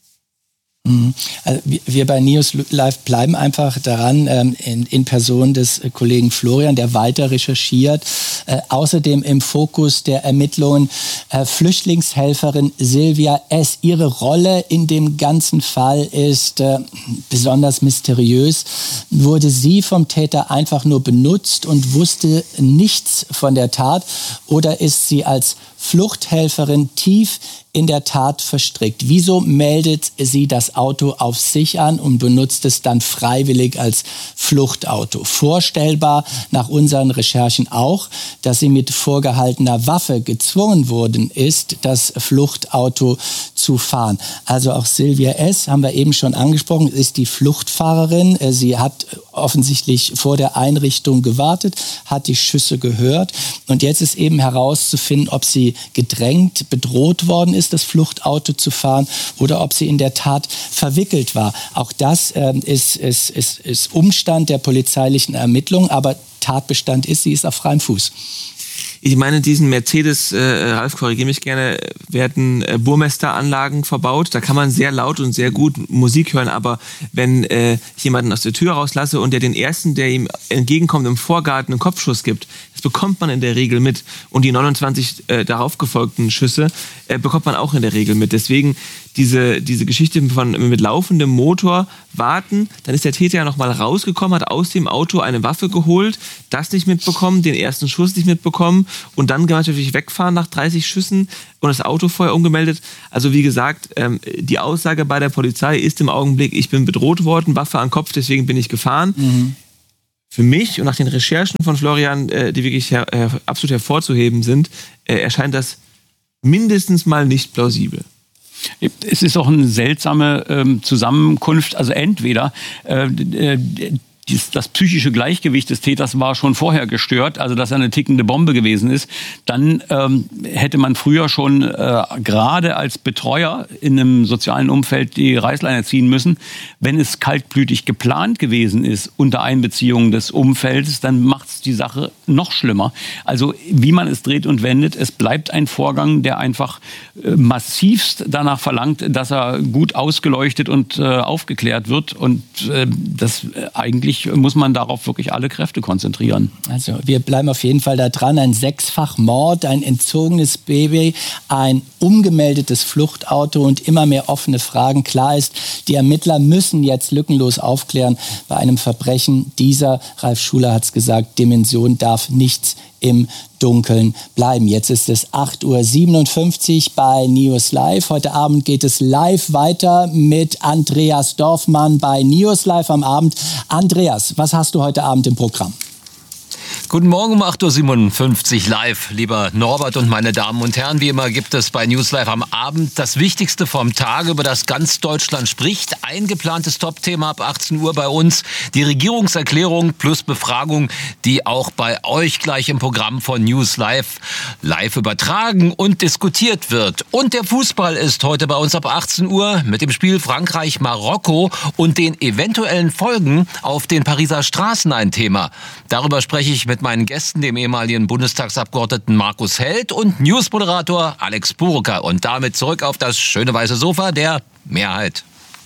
Also wir bei News Live bleiben einfach daran, in, in Person des Kollegen Florian, der weiter recherchiert. Äh, außerdem im Fokus der Ermittlungen äh, Flüchtlingshelferin Silvia S. Ihre Rolle in dem ganzen Fall ist äh, besonders mysteriös. Wurde sie vom Täter einfach nur benutzt und wusste nichts von der Tat? Oder ist sie als Fluchthelferin tief in der Tat verstrickt? Wieso meldet sie das Auto auf sich an und benutzt es dann freiwillig als Fluchtauto? Vorstellbar nach unseren Recherchen auch, dass sie mit vorgehaltener Waffe gezwungen worden ist, das Fluchtauto zu fahren. Also auch Silvia S., haben wir eben schon angesprochen, ist die Fluchtfahrerin. Sie hat offensichtlich vor der Einrichtung gewartet, hat die Schüsse gehört und jetzt ist eben herauszufinden, ob sie gedrängt, bedroht worden ist, das Fluchtauto zu fahren oder ob sie in der Tat verwickelt war. Auch das äh, ist, ist, ist, ist Umstand der polizeilichen Ermittlungen, aber Tatbestand ist, sie ist auf freiem Fuß. Ich meine, diesen Mercedes, äh, Ralf, korrigiere mich gerne, werden äh, Burmesteranlagen verbaut. Da kann man sehr laut und sehr gut Musik hören. Aber wenn äh, ich jemanden aus der Tür rauslasse und der den ersten, der ihm entgegenkommt, im Vorgarten einen Kopfschuss gibt, Das bekommt man in der Regel mit. Und die neunundzwanzig äh, darauf gefolgten Schüsse äh, bekommt man auch in der Regel mit. Deswegen diese, diese Geschichte von mit laufendem Motor warten, dann ist der Täter ja nochmal rausgekommen, hat aus dem Auto eine Waffe geholt, das nicht mitbekommen, den ersten Schuss nicht mitbekommen und dann gemeinschaftlich wegfahren nach dreißig Schüssen und das Auto vorher umgemeldet. Also wie gesagt, ähm, die Aussage bei der Polizei ist im Augenblick, ich bin bedroht worden, Waffe am Kopf, deswegen bin ich gefahren. Mhm. Für mich und nach den Recherchen von Florian, äh, die wirklich her, äh, absolut hervorzuheben sind, äh, erscheint das mindestens mal nicht plausibel. Es ist auch eine seltsame ähm, Zusammenkunft. Also entweder äh, äh, dies, das psychische Gleichgewicht des Täters war schon vorher gestört, also dass er eine tickende Bombe gewesen ist. Dann ähm, hätte man früher schon äh, gerade als Betreuer in einem sozialen Umfeld die Reißleine ziehen müssen. Wenn es kaltblütig geplant gewesen ist unter Einbeziehung des Umfelds, dann macht es die Sache noch schlimmer. Also wie man es dreht und wendet, es bleibt ein Vorgang, der einfach äh, massivst danach verlangt, dass er gut ausgeleuchtet und äh, aufgeklärt wird. Und äh, das äh, eigentlich muss man darauf wirklich alle Kräfte konzentrieren. Also wir bleiben auf jeden Fall da dran. Ein Sechsfach-Mord, ein entzogenes Baby, ein umgemeldetes Fluchtauto und immer mehr offene Fragen. Klar ist, die Ermittler müssen jetzt lückenlos aufklären bei einem Verbrechen dieser, Ralf Schuler hat es gesagt, Dimension darf nichts im Dunkeln bleiben. Jetzt ist es acht Uhr siebenundfünfzig bei News Live. Heute Abend geht es live weiter mit Andreas Dorfmann bei News Live am Abend. Andreas, was hast du heute Abend im Programm? Guten Morgen um acht Uhr siebenundfünfzig live, lieber Norbert und meine Damen und Herren. Wie immer gibt es bei News Live am Abend das Wichtigste vom Tag, über das ganz Deutschland spricht. Ein geplantes Top-Thema ab achtzehn Uhr bei uns, die Regierungserklärung plus Befragung, die auch bei euch gleich im Programm von News Live live übertragen und diskutiert wird. Und der Fußball ist heute bei uns ab achtzehn Uhr mit dem Spiel Frankreich-Marokko und den eventuellen Folgen auf den Pariser Straßen ein Thema. Darüber spreche ich mit meinen Gästen, dem ehemaligen Bundestagsabgeordneten Markus Held und Newsmoderator Alex Burucker. Und damit zurück auf das schöne weiße Sofa der Mehrheit.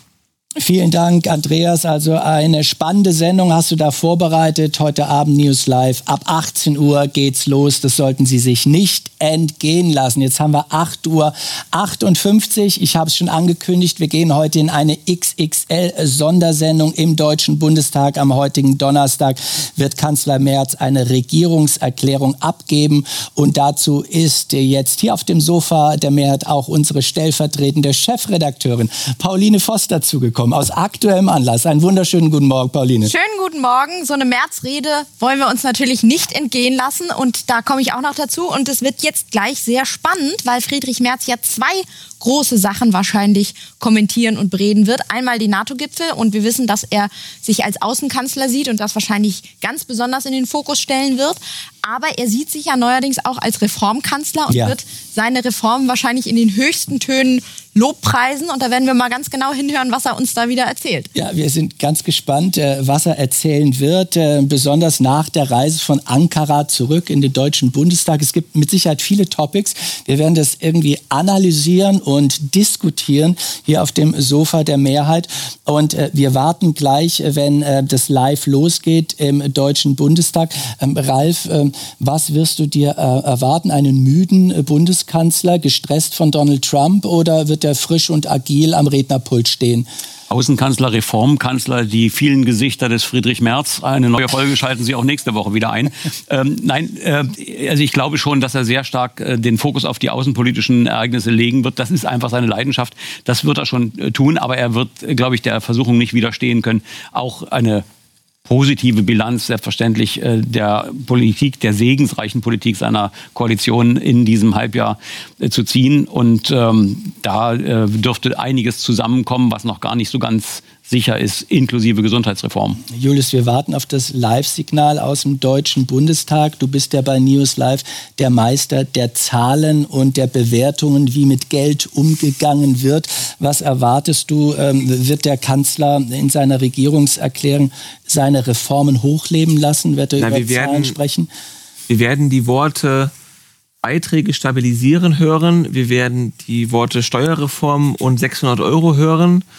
Vielen Dank, Andreas. Also eine spannende Sendung hast du da vorbereitet. Heute Abend News Live. Ab achtzehn Uhr geht's los. Das sollten Sie sich nicht entgehen lassen. Jetzt haben wir acht Uhr achtundfünfzig. Ich habe es schon angekündigt. Wir gehen heute in eine X X L-Sondersendung im Deutschen Bundestag. Am heutigen Donnerstag wird Kanzler Merz eine Regierungserklärung abgeben. Und dazu ist jetzt hier auf dem Sofa der Mehrheit auch unsere stellvertretende Chefredakteurin Pauline Voss dazugekommen. Aus aktuellem Anlass. Einen wunderschönen guten Morgen, Pauline. Schönen guten Morgen. So eine Märzrede wollen wir uns natürlich nicht entgehen lassen. Und da komme ich auch noch dazu. Und es wird jetzt gleich sehr spannend, weil Friedrich Merz ja zwei große Sachen wahrscheinlich kommentieren und bereden wird. Einmal die NATO-Gipfel und wir wissen, dass er sich als Außenkanzler sieht und das wahrscheinlich ganz besonders in den Fokus stellen wird. Aber er sieht sich ja neuerdings auch als Reformkanzler und ja. wird seine Reformen wahrscheinlich in den höchsten Tönen Lobpreisen. Und da werden wir mal ganz genau hinhören, was er uns da wieder erzählt. Ja, wir sind ganz gespannt, was er erzählen wird, besonders nach der Reise von Ankara zurück in den Deutschen Bundestag. Es gibt mit Sicherheit viele Topics. Wir werden das irgendwie analysieren und diskutieren hier auf dem Sofa der Mehrheit. Und wir warten gleich, wenn das live losgeht im Deutschen Bundestag. Ralf, was wirst du dir erwarten? Einen müden Bundeskanzler, gestresst von Donald Trump, oder wird er frisch und agil am Rednerpult stehen? Außenkanzler, Reformkanzler, die vielen Gesichter des Friedrich Merz. Eine neue Folge schalten Sie auch nächste Woche wieder ein. Ähm, nein, äh, also ich glaube schon, dass er sehr stark äh, den Fokus auf die außenpolitischen Ereignisse legen wird. Das ist einfach seine Leidenschaft. Das wird er schon äh, tun, aber er wird, äh, glaube ich, der Versuchung nicht widerstehen können, auch eine positive Bilanz selbstverständlich äh, der Politik, der segensreichen Politik seiner Koalition in diesem Halbjahr äh, zu ziehen. Und ähm, da äh, dürfte einiges zusammenkommen, was noch gar nicht so ganz sicher ist, inklusive Gesundheitsreform. Julius, wir warten auf das Live-Signal aus dem Deutschen Bundestag. Du bist ja bei News Live der Meister der Zahlen und der Bewertungen, wie mit Geld umgegangen wird. Was erwartest du? Ähm, wird der Kanzler in seiner Regierungserklärung seine Reformen hochleben lassen? Wird er Na, über Zahlen werden, sprechen? Wir werden die Worte Beiträge stabilisieren hören. Wir werden die Worte Steuerreform und sechshundert Euro hören.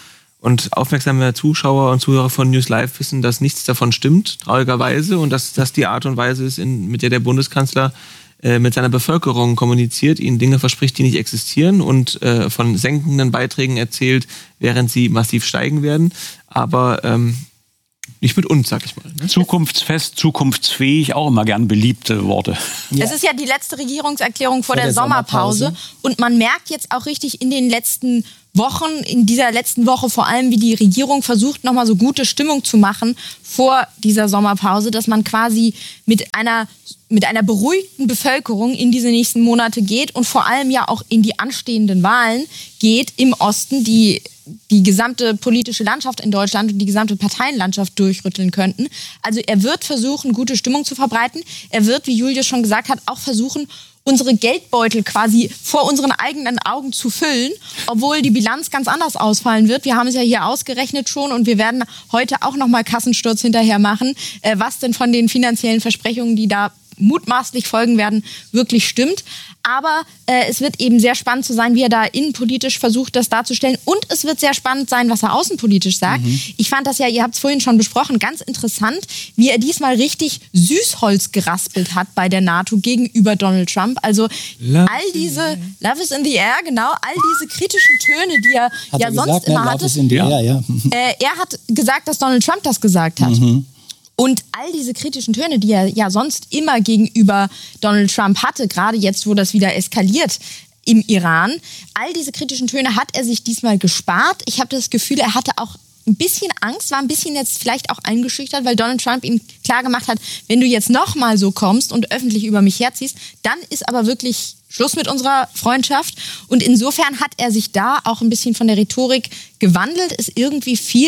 Und aufmerksame Zuschauer und Zuhörer von News Live wissen, dass nichts davon stimmt, traurigerweise. Und dass das die Art und Weise ist, in, mit der der Bundeskanzler äh, mit seiner Bevölkerung kommuniziert, ihnen Dinge verspricht, die nicht existieren und äh, von senkenden Beiträgen erzählt, während sie massiv steigen werden. Aber ähm, nicht mit uns, sag ich mal. Ne? Zukunftsfest, zukunftsfähig, auch immer gern beliebte Worte. Ja. Es ist ja die letzte Regierungserklärung vor, vor der, der Sommerpause. Sommerpause. Und man merkt jetzt auch richtig in den letzten Wochen, in dieser letzten Woche vor allem, wie die Regierung versucht, nochmal so gute Stimmung zu machen vor dieser Sommerpause, dass man quasi mit einer, mit einer beruhigten Bevölkerung in diese nächsten Monate geht und vor allem ja auch in die anstehenden Wahlen geht im Osten, die die gesamte politische Landschaft in Deutschland und die gesamte Parteienlandschaft durchrütteln könnten. Also er wird versuchen, gute Stimmung zu verbreiten. Er wird, wie Julius schon gesagt hat, auch versuchen, unsere Geldbeutel quasi vor unseren eigenen Augen zu füllen, obwohl die Bilanz ganz anders ausfallen wird. Wir haben es ja hier ausgerechnet schon und wir werden heute auch nochmal Kassensturz hinterher machen, äh, was denn von den finanziellen Versprechungen, die da mutmaßlich folgen werden, wirklich stimmt. Aber äh, es wird eben sehr spannend zu sein, wie er da innenpolitisch versucht, das darzustellen. Und es wird sehr spannend sein, was er außenpolitisch sagt. Mhm. Ich fand das ja, ihr habt es vorhin schon besprochen, ganz interessant, wie er diesmal richtig Süßholz geraspelt hat bei der NATO gegenüber Donald Trump. Also love all diese, Love is in the air, genau, all diese kritischen Töne, die er hat ja er sonst gesagt, immer ne? hatte. Love is in the air, ja. Äh, er hat gesagt, dass Donald Trump das gesagt hat. Mhm. Und all diese kritischen Töne, die er ja sonst immer gegenüber Donald Trump hatte, gerade jetzt, wo das wieder eskaliert im Iran, all diese kritischen Töne hat er sich diesmal gespart. Ich habe das Gefühl, er hatte auch ein bisschen Angst, war ein bisschen jetzt vielleicht auch eingeschüchtert, weil Donald Trump ihm klar gemacht hat, wenn du jetzt nochmal so kommst und öffentlich über mich herziehst, dann ist aber wirklich Schluss mit unserer Freundschaft. Und insofern hat er sich da auch ein bisschen von der Rhetorik gewandelt, ist irgendwie viel...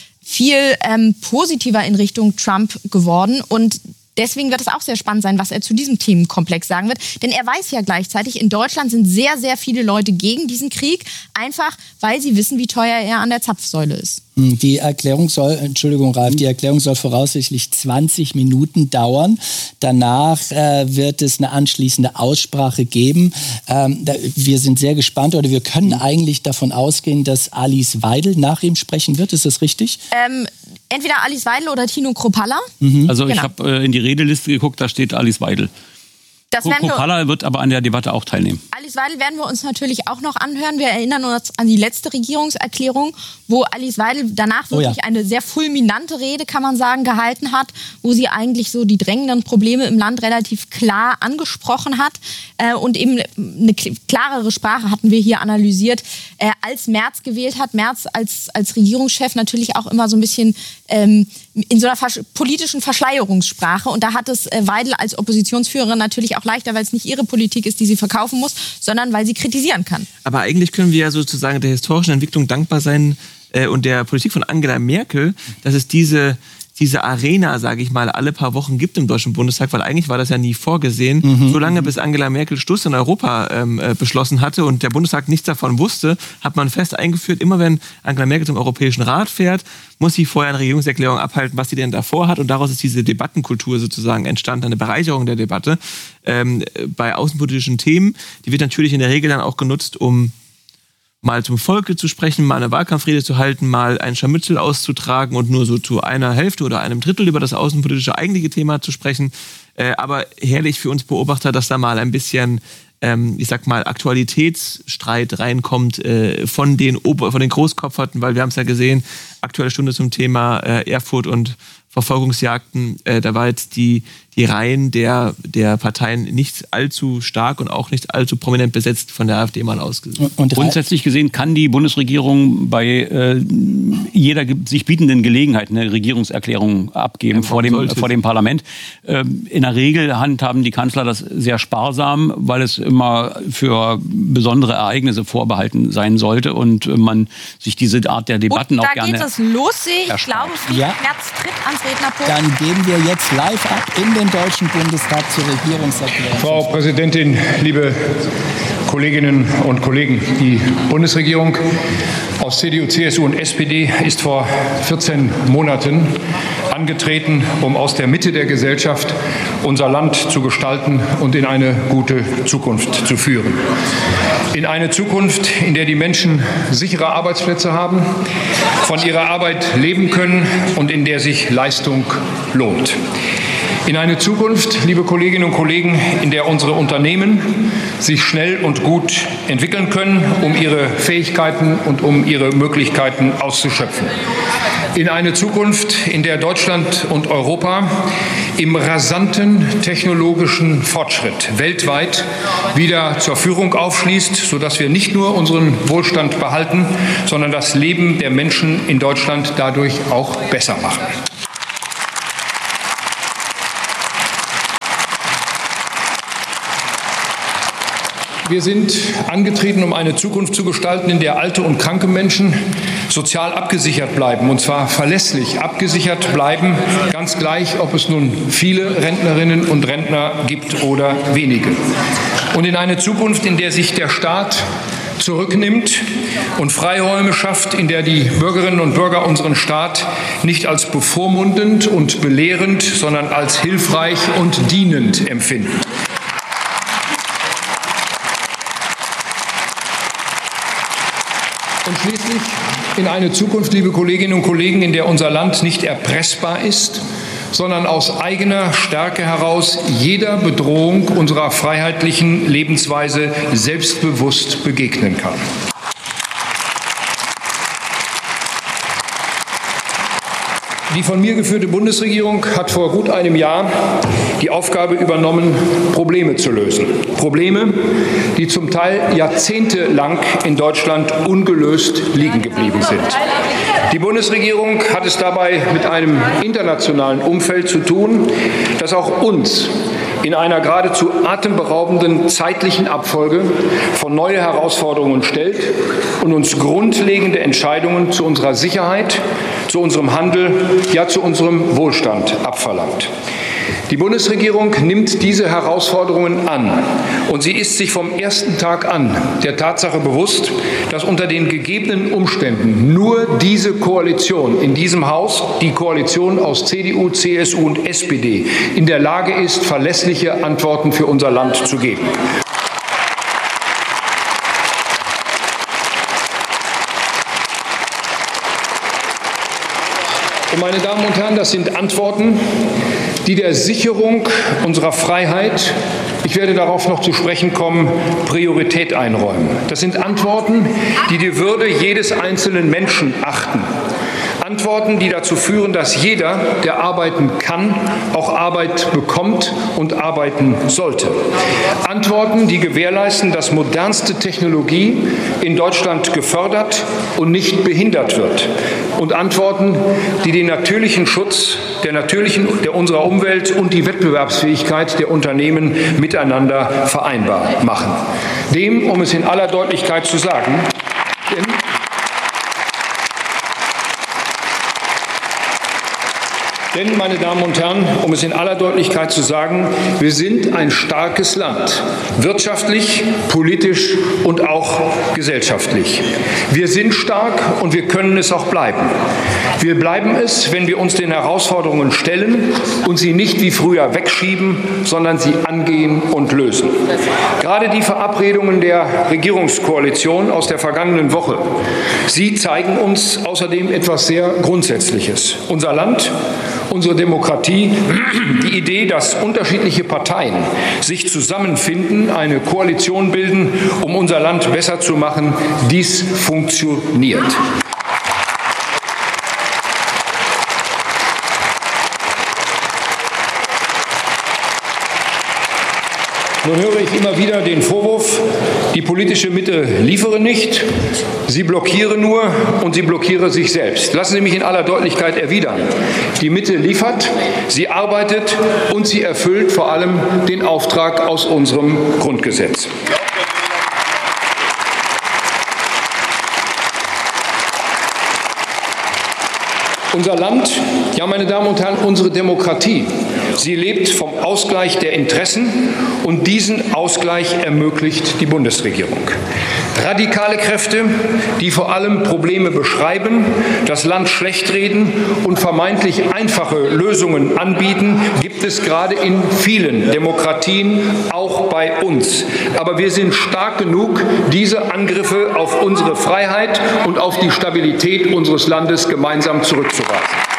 viel ähm, positiver in Richtung Trump geworden und deswegen wird es auch sehr spannend sein, was er zu diesem Themenkomplex sagen wird. Denn er weiß ja gleichzeitig, in Deutschland sind sehr, sehr viele Leute gegen diesen Krieg, einfach weil sie wissen, wie teuer er an der Zapfsäule ist. Die Erklärung soll, Entschuldigung Ralf, die Erklärung soll voraussichtlich zwanzig Minuten dauern. Danach äh, wird es eine anschließende Aussprache geben. Ähm, da, wir sind sehr gespannt oder wir können eigentlich davon ausgehen, dass Alice Weidel nach ihm sprechen wird. Ist das richtig? Ähm, entweder Alice Weidel oder Tino Kruppalla. Mhm. Also genau. Ich habe äh, in die Redeliste geguckt, da steht Alice Weidel. Das Kruppalla wird aber an der Debatte auch teilnehmen. Alice Weidel werden wir uns natürlich auch noch anhören. Wir erinnern uns an die letzte Regierungserklärung, wo Alice Weidel danach wirklich oh ja. eine sehr fulminante Rede, kann man sagen, gehalten hat, wo sie eigentlich so die drängenden Probleme im Land relativ klar angesprochen hat. Äh, und eben eine klarere Sprache hatten wir hier analysiert, äh, als Merz gewählt hat. Merz als, als Regierungschef natürlich auch immer so ein bisschen ähm, in so einer versch- politischen Verschleierungssprache. Und da hat es äh, Weidel als Oppositionsführerin natürlich auch leichter, weil es nicht ihre Politik ist, die sie verkaufen muss, sondern weil sie kritisieren kann. Aber eigentlich können wir ja sozusagen der historischen Entwicklung dankbar sein äh, und der Politik von Angela Merkel, dass es diese diese Arena, sage ich mal, alle paar Wochen gibt im Deutschen Bundestag, weil eigentlich war das ja nie vorgesehen. Mhm. Solange bis Angela Merkel Schluss in Europa ähm, äh, beschlossen hatte und der Bundestag nichts davon wusste, hat man fest eingeführt, immer wenn Angela Merkel zum Europäischen Rat fährt, muss sie vorher eine Regierungserklärung abhalten, was sie denn davor hat. Und daraus ist diese Debattenkultur sozusagen entstanden, eine Bereicherung der Debatte ähm, bei außenpolitischen Themen. Die wird natürlich in der Regel dann auch genutzt, um mal zum Volke zu sprechen, mal eine Wahlkampfrede zu halten, mal ein Scharmützel auszutragen und nur so zu einer Hälfte oder einem Drittel über das außenpolitische eigentliche Thema zu sprechen. Äh, aber herrlich für uns Beobachter, dass da mal ein bisschen, ähm, ich sag mal, Aktualitätsstreit reinkommt äh, von den Ober- von den Großkopferten, weil wir haben es ja gesehen, Aktuelle Stunde zum Thema äh, Erfurt und Verfolgungsjagden, äh, da war jetzt die, die Reihen der, der Parteien nicht allzu stark und auch nicht allzu prominent besetzt von der AfD mal ausgesehen. Und grundsätzlich gesehen kann die Bundesregierung bei äh, jeder sich bietenden Gelegenheit eine Regierungserklärung abgeben ja, vor, dem, vor dem Parlament. Ähm, in der Regel handhaben die Kanzler das sehr sparsam, weil es immer für besondere Ereignisse vorbehalten sein sollte und man sich diese Art der Debatten und auch gerne da geht es los, sehe ich. Ich glaube, Friedrich ja. Merz tritt ans Rednerpult. Dann gehen wir jetzt live ab in den Deutschen Bundestag zur Regierungserklärung. Frau Präsidentin, liebe Kolleginnen und Kollegen, die Bundesregierung aus C D U, C S U und S P D ist vor vierzehn Monaten angetreten, um aus der Mitte der Gesellschaft unser Land zu gestalten und in eine gute Zukunft zu führen. In eine Zukunft, in der die Menschen sichere Arbeitsplätze haben, von ihrer Arbeit leben können und in der sich Leistung lohnt. In eine Zukunft, liebe Kolleginnen und Kollegen, in der unsere Unternehmen sich schnell und gut entwickeln können, um ihre Fähigkeiten und um ihre Möglichkeiten auszuschöpfen. In eine Zukunft, in der Deutschland und Europa im rasanten technologischen Fortschritt weltweit wieder zur Führung aufschließt, sodass wir nicht nur unseren Wohlstand behalten, sondern das Leben der Menschen in Deutschland dadurch auch besser machen. Wir sind angetreten, um eine Zukunft zu gestalten, in der alte und kranke Menschen sozial abgesichert bleiben, und zwar verlässlich abgesichert bleiben, ganz gleich, ob es nun viele Rentnerinnen und Rentner gibt oder wenige. Und in eine Zukunft, in der sich der Staat zurücknimmt und Freiräume schafft, in der die Bürgerinnen und Bürger unseren Staat nicht als bevormundend und belehrend, sondern als hilfreich und dienend empfinden. Und schließlich in eine Zukunft, liebe Kolleginnen und Kollegen, in der unser Land nicht erpressbar ist, sondern aus eigener Stärke heraus jeder Bedrohung unserer freiheitlichen Lebensweise selbstbewusst begegnen kann. Die von mir geführte Bundesregierung hat vor gut einem Jahr die Aufgabe übernommen, Probleme zu lösen. Probleme, die zum Teil jahrzehntelang in Deutschland ungelöst liegen geblieben sind. Die Bundesregierung hat es dabei mit einem internationalen Umfeld zu tun, das auch uns in einer geradezu atemberaubenden zeitlichen Abfolge vor neue Herausforderungen stellt und uns grundlegende Entscheidungen zu unserer Sicherheit, zu unserem Handel, ja zu unserem Wohlstand abverlangt. Die Bundesregierung nimmt diese Herausforderungen an und sie ist sich vom ersten Tag an der Tatsache bewusst, dass unter den gegebenen Umständen nur diese Koalition in diesem Haus, die Koalition aus C D U, C S U und S P D, in der Lage ist, verlässliche Antworten für unser Land zu geben. Und meine Damen und Herren, das sind Antworten, die der Sicherung unserer Freiheit, ich werde darauf noch zu sprechen kommen, Priorität einräumen. Das sind Antworten, die die Würde jedes einzelnen Menschen achten. Antworten, die dazu führen, dass jeder, der arbeiten kann, auch Arbeit bekommt und arbeiten sollte. Antworten, die gewährleisten, dass modernste Technologie in Deutschland gefördert und nicht behindert wird. Und Antworten, die den natürlichen Schutz der natürlichen, der unserer Umwelt und die Wettbewerbsfähigkeit der Unternehmen miteinander vereinbar machen. Dem, um es in aller Deutlichkeit zu sagen, denn Denn, meine Damen und Herren, um es in aller Deutlichkeit zu sagen, wir sind ein starkes Land, wirtschaftlich, politisch und auch gesellschaftlich. Wir sind stark und wir können es auch bleiben. Wir bleiben es, wenn wir uns den Herausforderungen stellen und sie nicht wie früher wegschieben, sondern sie angehen und lösen. Gerade die Verabredungen der Regierungskoalition aus der vergangenen Woche, sie zeigen uns außerdem etwas sehr Grundsätzliches. Unser Land, unsere Demokratie, die Idee, dass unterschiedliche Parteien sich zusammenfinden, eine Koalition bilden, um unser Land besser zu machen, dies funktioniert. Nun höre ich immer wieder den Vorwurf, die politische Mitte liefere nicht, sie blockiere nur und sie blockiere sich selbst. Lassen Sie mich in aller Deutlichkeit erwidern. Die Mitte liefert, sie arbeitet und sie erfüllt vor allem den Auftrag aus unserem Grundgesetz. Unser Land, ja, meine Damen und Herren, unsere Demokratie Sie lebt vom Ausgleich der Interessen und diesen Ausgleich ermöglicht die Bundesregierung. Radikale Kräfte, die vor allem Probleme beschreiben, das Land schlechtreden und vermeintlich einfache Lösungen anbieten, gibt es gerade in vielen Demokratien, auch bei uns. Aber wir sind stark genug, diese Angriffe auf unsere Freiheit und auf die Stabilität unseres Landes gemeinsam zurückzuweisen.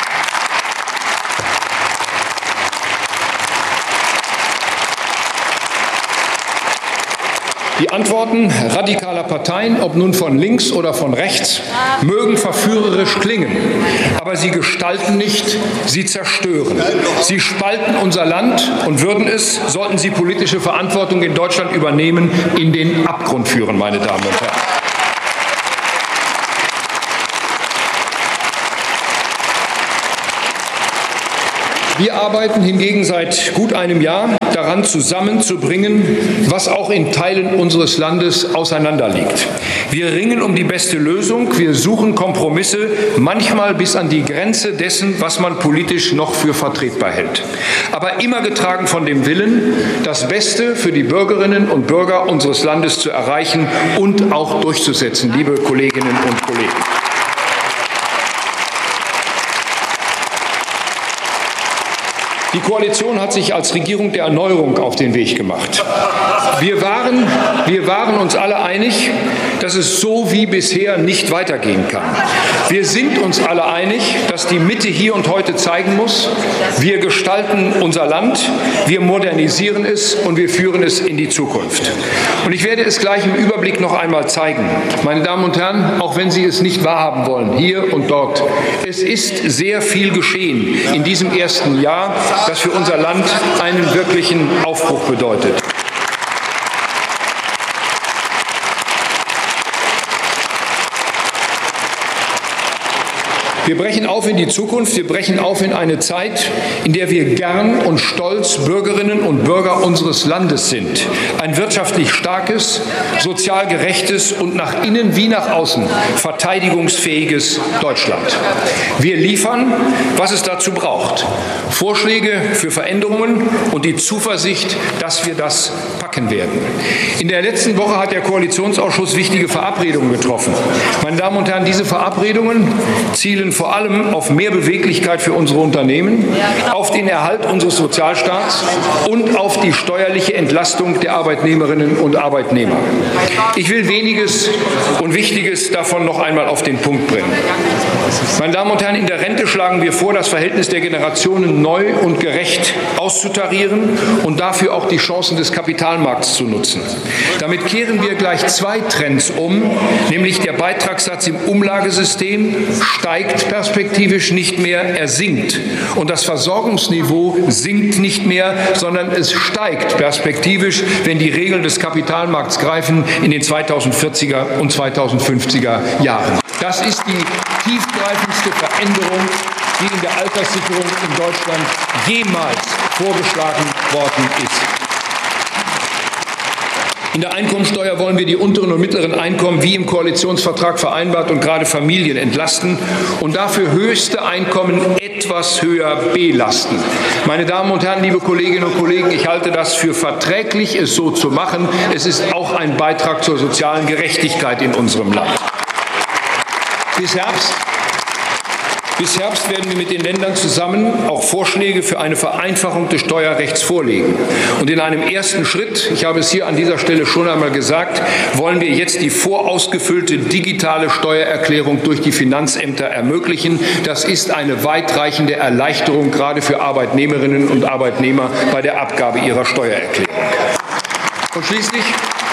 Die Antworten radikaler Parteien, ob nun von links oder von rechts, mögen verführerisch klingen, aber sie gestalten nicht, sie zerstören. Sie spalten unser Land und würden es, sollten sie politische Verantwortung in Deutschland übernehmen, in den Abgrund führen, meine Damen und Herren. Wir arbeiten hingegen seit gut einem Jahr daran, zusammenzubringen, was auch in Teilen unseres Landes auseinanderliegt. Wir ringen um die beste Lösung, wir suchen Kompromisse, manchmal bis an die Grenze dessen, was man politisch noch für vertretbar hält. Aber immer getragen von dem Willen, das Beste für die Bürgerinnen und Bürger unseres Landes zu erreichen und auch durchzusetzen, liebe Kolleginnen und Kollegen. Die Koalition hat sich als Regierung der Erneuerung auf den Weg gemacht. Wir waren, wir waren uns alle einig, dass es so wie bisher nicht weitergehen kann. Wir sind uns alle einig, dass die Mitte hier und heute zeigen muss, wir gestalten unser Land, wir modernisieren es und wir führen es in die Zukunft. Und ich werde es gleich im Überblick noch einmal zeigen. Meine Damen und Herren, auch wenn Sie es nicht wahrhaben wollen, hier und dort, es ist sehr viel geschehen in diesem ersten Jahr, das für unser Land einen wirklichen Aufbruch bedeutet. Wir brechen auf in die Zukunft, wir brechen auf in eine Zeit, in der wir gern und stolz Bürgerinnen und Bürger unseres Landes sind. Ein wirtschaftlich starkes, sozial gerechtes und nach innen wie nach außen verteidigungsfähiges Deutschland. Wir liefern, was es dazu braucht. Vorschläge für Veränderungen und die Zuversicht, dass wir das packen werden. In der letzten Woche hat der Koalitionsausschuss wichtige Verabredungen getroffen. Meine Damen und Herren, diese Verabredungen zielen vor allem auf mehr Beweglichkeit für unsere Unternehmen, auf den Erhalt unseres Sozialstaats und auf die steuerliche Entlastung der Arbeitnehmerinnen und Arbeitnehmer. Ich will weniges und Wichtiges davon noch einmal auf den Punkt bringen. Meine Damen und Herren, in der Rente schlagen wir vor, das Verhältnis der Generationen neu und gerecht auszutarieren und dafür auch die Chancen des Kapitalmarkts zu nutzen. Damit kehren wir gleich zwei Trends um, nämlich der Beitragssatz im Umlagesystem steigt perspektivisch nicht mehr, er sinkt. Und das Versorgungsniveau sinkt nicht mehr, sondern es steigt perspektivisch, wenn die Regeln des Kapitalmarkts greifen in den zweitausendvierziger und zweitausendfünfziger Jahren. Das ist die tiefgreifendste Veränderung, die in der Alterssicherung in Deutschland jemals vorgeschlagen worden ist. In der Einkommensteuer wollen wir die unteren und mittleren Einkommen wie im Koalitionsvertrag vereinbart und gerade Familien entlasten und dafür höchste Einkommen etwas höher belasten. Meine Damen und Herren, liebe Kolleginnen und Kollegen, ich halte das für verträglich, es so zu machen. Es ist auch ein Beitrag zur sozialen Gerechtigkeit in unserem Land. Bis Herbst Bis Herbst werden wir mit den Ländern zusammen auch Vorschläge für eine Vereinfachung des Steuerrechts vorlegen. Und in einem ersten Schritt, ich habe es hier an dieser Stelle schon einmal gesagt, wollen wir jetzt die vorausgefüllte digitale Steuererklärung durch die Finanzämter ermöglichen. Das ist eine weitreichende Erleichterung gerade für Arbeitnehmerinnen und Arbeitnehmer bei der Abgabe ihrer Steuererklärung. Und schließlich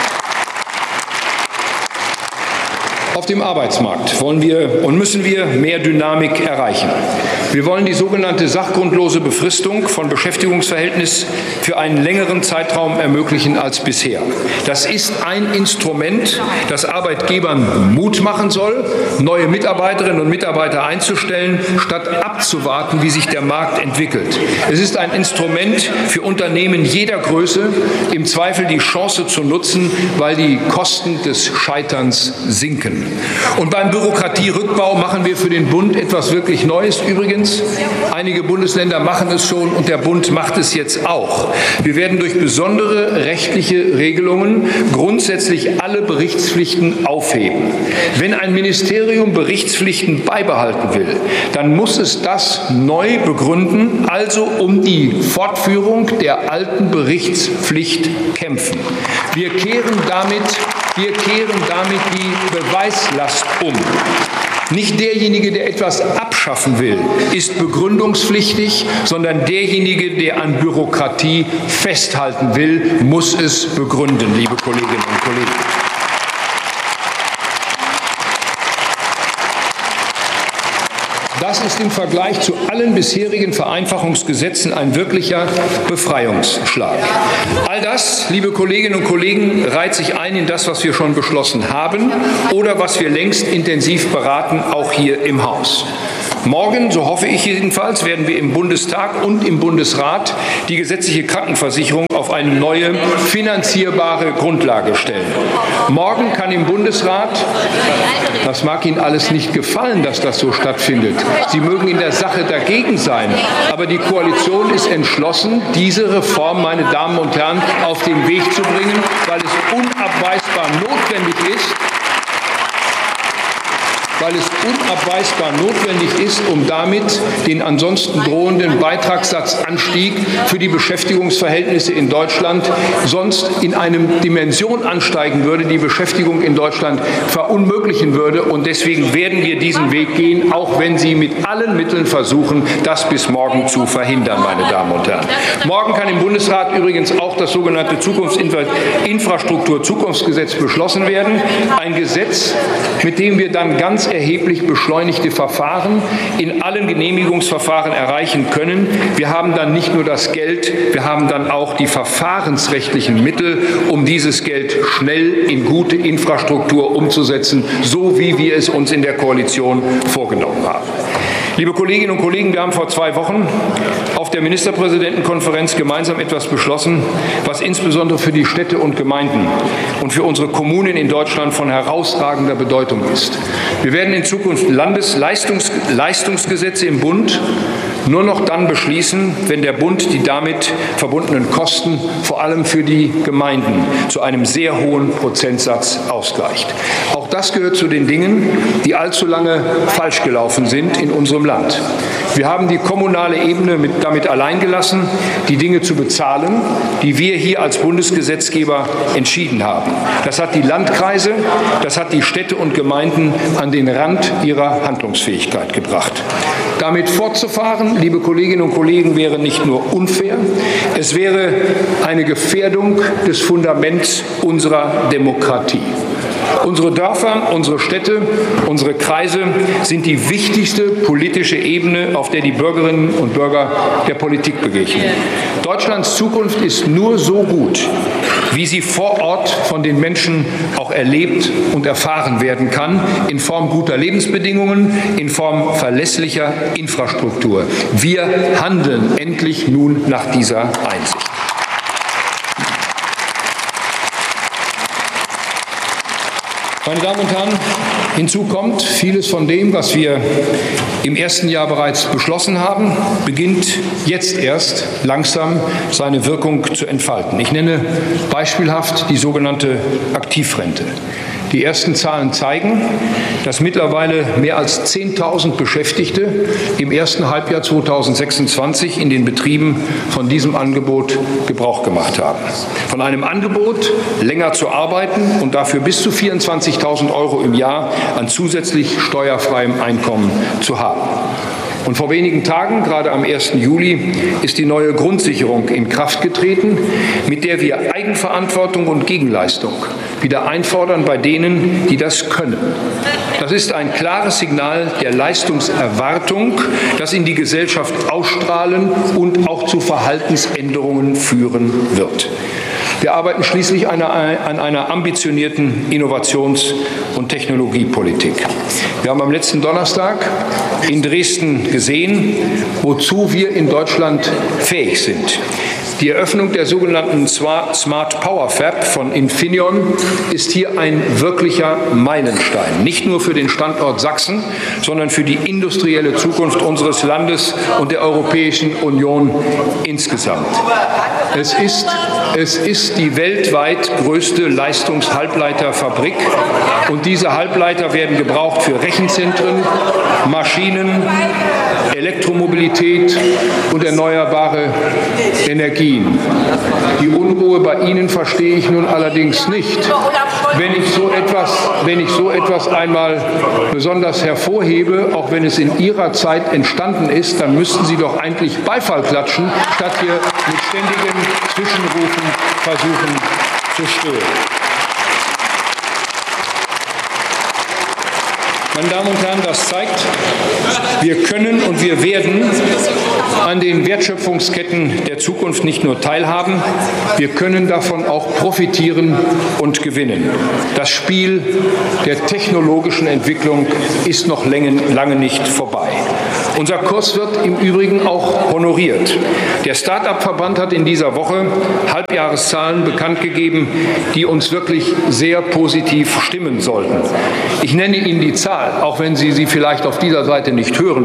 auf dem Arbeitsmarkt wollen wir und müssen wir mehr Dynamik erreichen. Wir wollen die sogenannte sachgrundlose Befristung von Beschäftigungsverhältnis für einen längeren Zeitraum ermöglichen als bisher. Das ist ein Instrument, das Arbeitgebern Mut machen soll, neue Mitarbeiterinnen und Mitarbeiter einzustellen, statt abzuwarten, wie sich der Markt entwickelt. Es ist ein Instrument für Unternehmen jeder Größe, im Zweifel die Chance zu nutzen, weil die Kosten des Scheiterns sinken. Und beim Bürokratierückbau machen wir für den Bund etwas wirklich Neues. Übrigens, einige Bundesländer machen es schon und der Bund macht es jetzt auch. Wir werden durch besondere rechtliche Regelungen grundsätzlich alle Berichtspflichten aufheben. Wenn ein Ministerium Berichtspflichten beibehalten will, dann muss es das neu begründen, also um die Fortführung der alten Berichtspflicht kämpfen. Wir kehren damit, wir kehren damit die Beweislast um. Nicht derjenige, der etwas abschaffen will, ist begründungspflichtig, sondern derjenige, der an Bürokratie festhalten will, muss es begründen, liebe Kolleginnen und Kollegen. Das ist im Vergleich zu allen bisherigen Vereinfachungsgesetzen ein wirklicher Befreiungsschlag. All das, liebe Kolleginnen und Kollegen, reiht sich ein in das, was wir schon beschlossen haben oder was wir längst intensiv beraten, auch hier im Haus. Morgen, so hoffe ich jedenfalls, werden wir im Bundestag und im Bundesrat die gesetzliche Krankenversicherung auf eine neue finanzierbare Grundlage stellen. Morgen kann im Bundesrat, das mag Ihnen alles nicht gefallen, dass das so stattfindet, Sie mögen in der Sache dagegen sein, aber die Koalition ist entschlossen, diese Reform, meine Damen und Herren, auf den Weg zu bringen, weil es unabweisbar notwendig ist, weil es unabweisbar notwendig ist, um damit den ansonsten drohenden Beitragssatzanstieg für die Beschäftigungsverhältnisse in Deutschland sonst in eine Dimension ansteigen würde, die Beschäftigung in Deutschland verunmöglichen würde. Und deswegen werden wir diesen Weg gehen, auch wenn Sie mit allen Mitteln versuchen, das bis morgen zu verhindern, meine Damen und Herren. Morgen kann im Bundesrat übrigens auch das sogenannte Zukunftsinfrastruktur-Zukunftsgesetz beschlossen werden. Ein Gesetz, mit dem wir dann ganz erheblich beschleunigte Verfahren in allen Genehmigungsverfahren erreichen können. Wir haben dann nicht nur das Geld, wir haben dann auch die verfahrensrechtlichen Mittel, um dieses Geld schnell in gute Infrastruktur umzusetzen, so wie wir es uns in der Koalition vorgenommen haben. Liebe Kolleginnen und Kollegen, wir haben vor zwei Wochen auf der Ministerpräsidentenkonferenz gemeinsam etwas beschlossen, was insbesondere für die Städte und Gemeinden und für unsere Kommunen in Deutschland von herausragender Bedeutung ist. Wir werden in Zukunft Landesleistungsgesetze im Bund nur noch dann beschließen, wenn der Bund die damit verbundenen Kosten vor allem für die Gemeinden zu einem sehr hohen Prozentsatz ausgleicht. Auch das gehört zu den Dingen, die allzu lange falsch gelaufen sind in unserem Land. Wir haben die kommunale Ebene mit, damit allein gelassen, die Dinge zu bezahlen, die wir hier als Bundesgesetzgeber entschieden haben. Das hat die Landkreise, das hat die Städte und Gemeinden an den Rand ihrer Handlungsfähigkeit gebracht. Damit fortzufahren, liebe Kolleginnen und Kollegen, wäre nicht nur unfair, es wäre eine Gefährdung des Fundaments unserer Demokratie. Unsere Dörfer, unsere Städte, unsere Kreise sind die wichtigste politische Ebene, auf der die Bürgerinnen und Bürger der Politik begegnen. Deutschlands Zukunft ist nur so gut, wie sie vor Ort von den Menschen auch erlebt und erfahren werden kann, in Form guter Lebensbedingungen, in Form verlässlicher Infrastruktur. Wir handeln endlich nun nach dieser Einsicht. Meine Damen und Herren, hinzu kommt, vieles von dem, was wir im ersten Jahr bereits beschlossen haben, beginnt jetzt erst langsam seine Wirkung zu entfalten. Ich nenne beispielhaft die sogenannte Aktivrente. Die ersten Zahlen zeigen, dass mittlerweile mehr als zehntausend Beschäftigte im ersten Halbjahr zweitausendsechsundzwanzig in den Betrieben von diesem Angebot Gebrauch gemacht haben. Von einem Angebot, länger zu arbeiten und dafür bis zu vierundzwanzigtausend Euro im Jahr an zusätzlich steuerfreiem Einkommen zu haben. Und vor wenigen Tagen, gerade am ersten Juli, ist die neue Grundsicherung in Kraft getreten, mit der wir Eigenverantwortung und Gegenleistung wieder einfordern bei denen, die das können. Das ist ein klares Signal der Leistungserwartung, das in die Gesellschaft ausstrahlen und auch zu Verhaltensänderungen führen wird. Wir arbeiten schließlich an einer ambitionierten Innovations- und Technologiepolitik. Wir haben am letzten Donnerstag in Dresden gesehen, wozu wir in Deutschland fähig sind. Die Eröffnung der sogenannten Smart Power Fab von Infineon ist hier ein wirklicher Meilenstein. Nicht nur für den Standort Sachsen, sondern für die industrielle Zukunft unseres Landes und der Europäischen Union insgesamt. Es ist, es ist die weltweit größte Leistungshalbleiterfabrik und diese Halbleiter werden gebraucht für Rechenzentren, Maschinen, Elektromobilität und erneuerbare Energien. Die Unruhe bei Ihnen verstehe ich nun allerdings nicht. Wenn ich so etwas, wenn ich so etwas einmal besonders hervorhebe, auch wenn es in Ihrer Zeit entstanden ist, dann müssten Sie doch eigentlich Beifall klatschen, statt hier mit ständigen Zwischenrufen versuchen zu stören. Meine Damen und Herren, das zeigt, wir können und wir werden an den Wertschöpfungsketten der Zukunft nicht nur teilhaben, wir können davon auch profitieren und gewinnen. Das Spiel der technologischen Entwicklung ist noch lange nicht vorbei. Unser Kurs wird im Übrigen auch honoriert. Der Start-up-Verband hat in dieser Woche Halbjahreszahlen bekannt gegeben, die uns wirklich sehr positiv stimmen sollten. Ich nenne Ihnen die Zahl, auch wenn Sie sie vielleicht auf dieser Seite nicht hören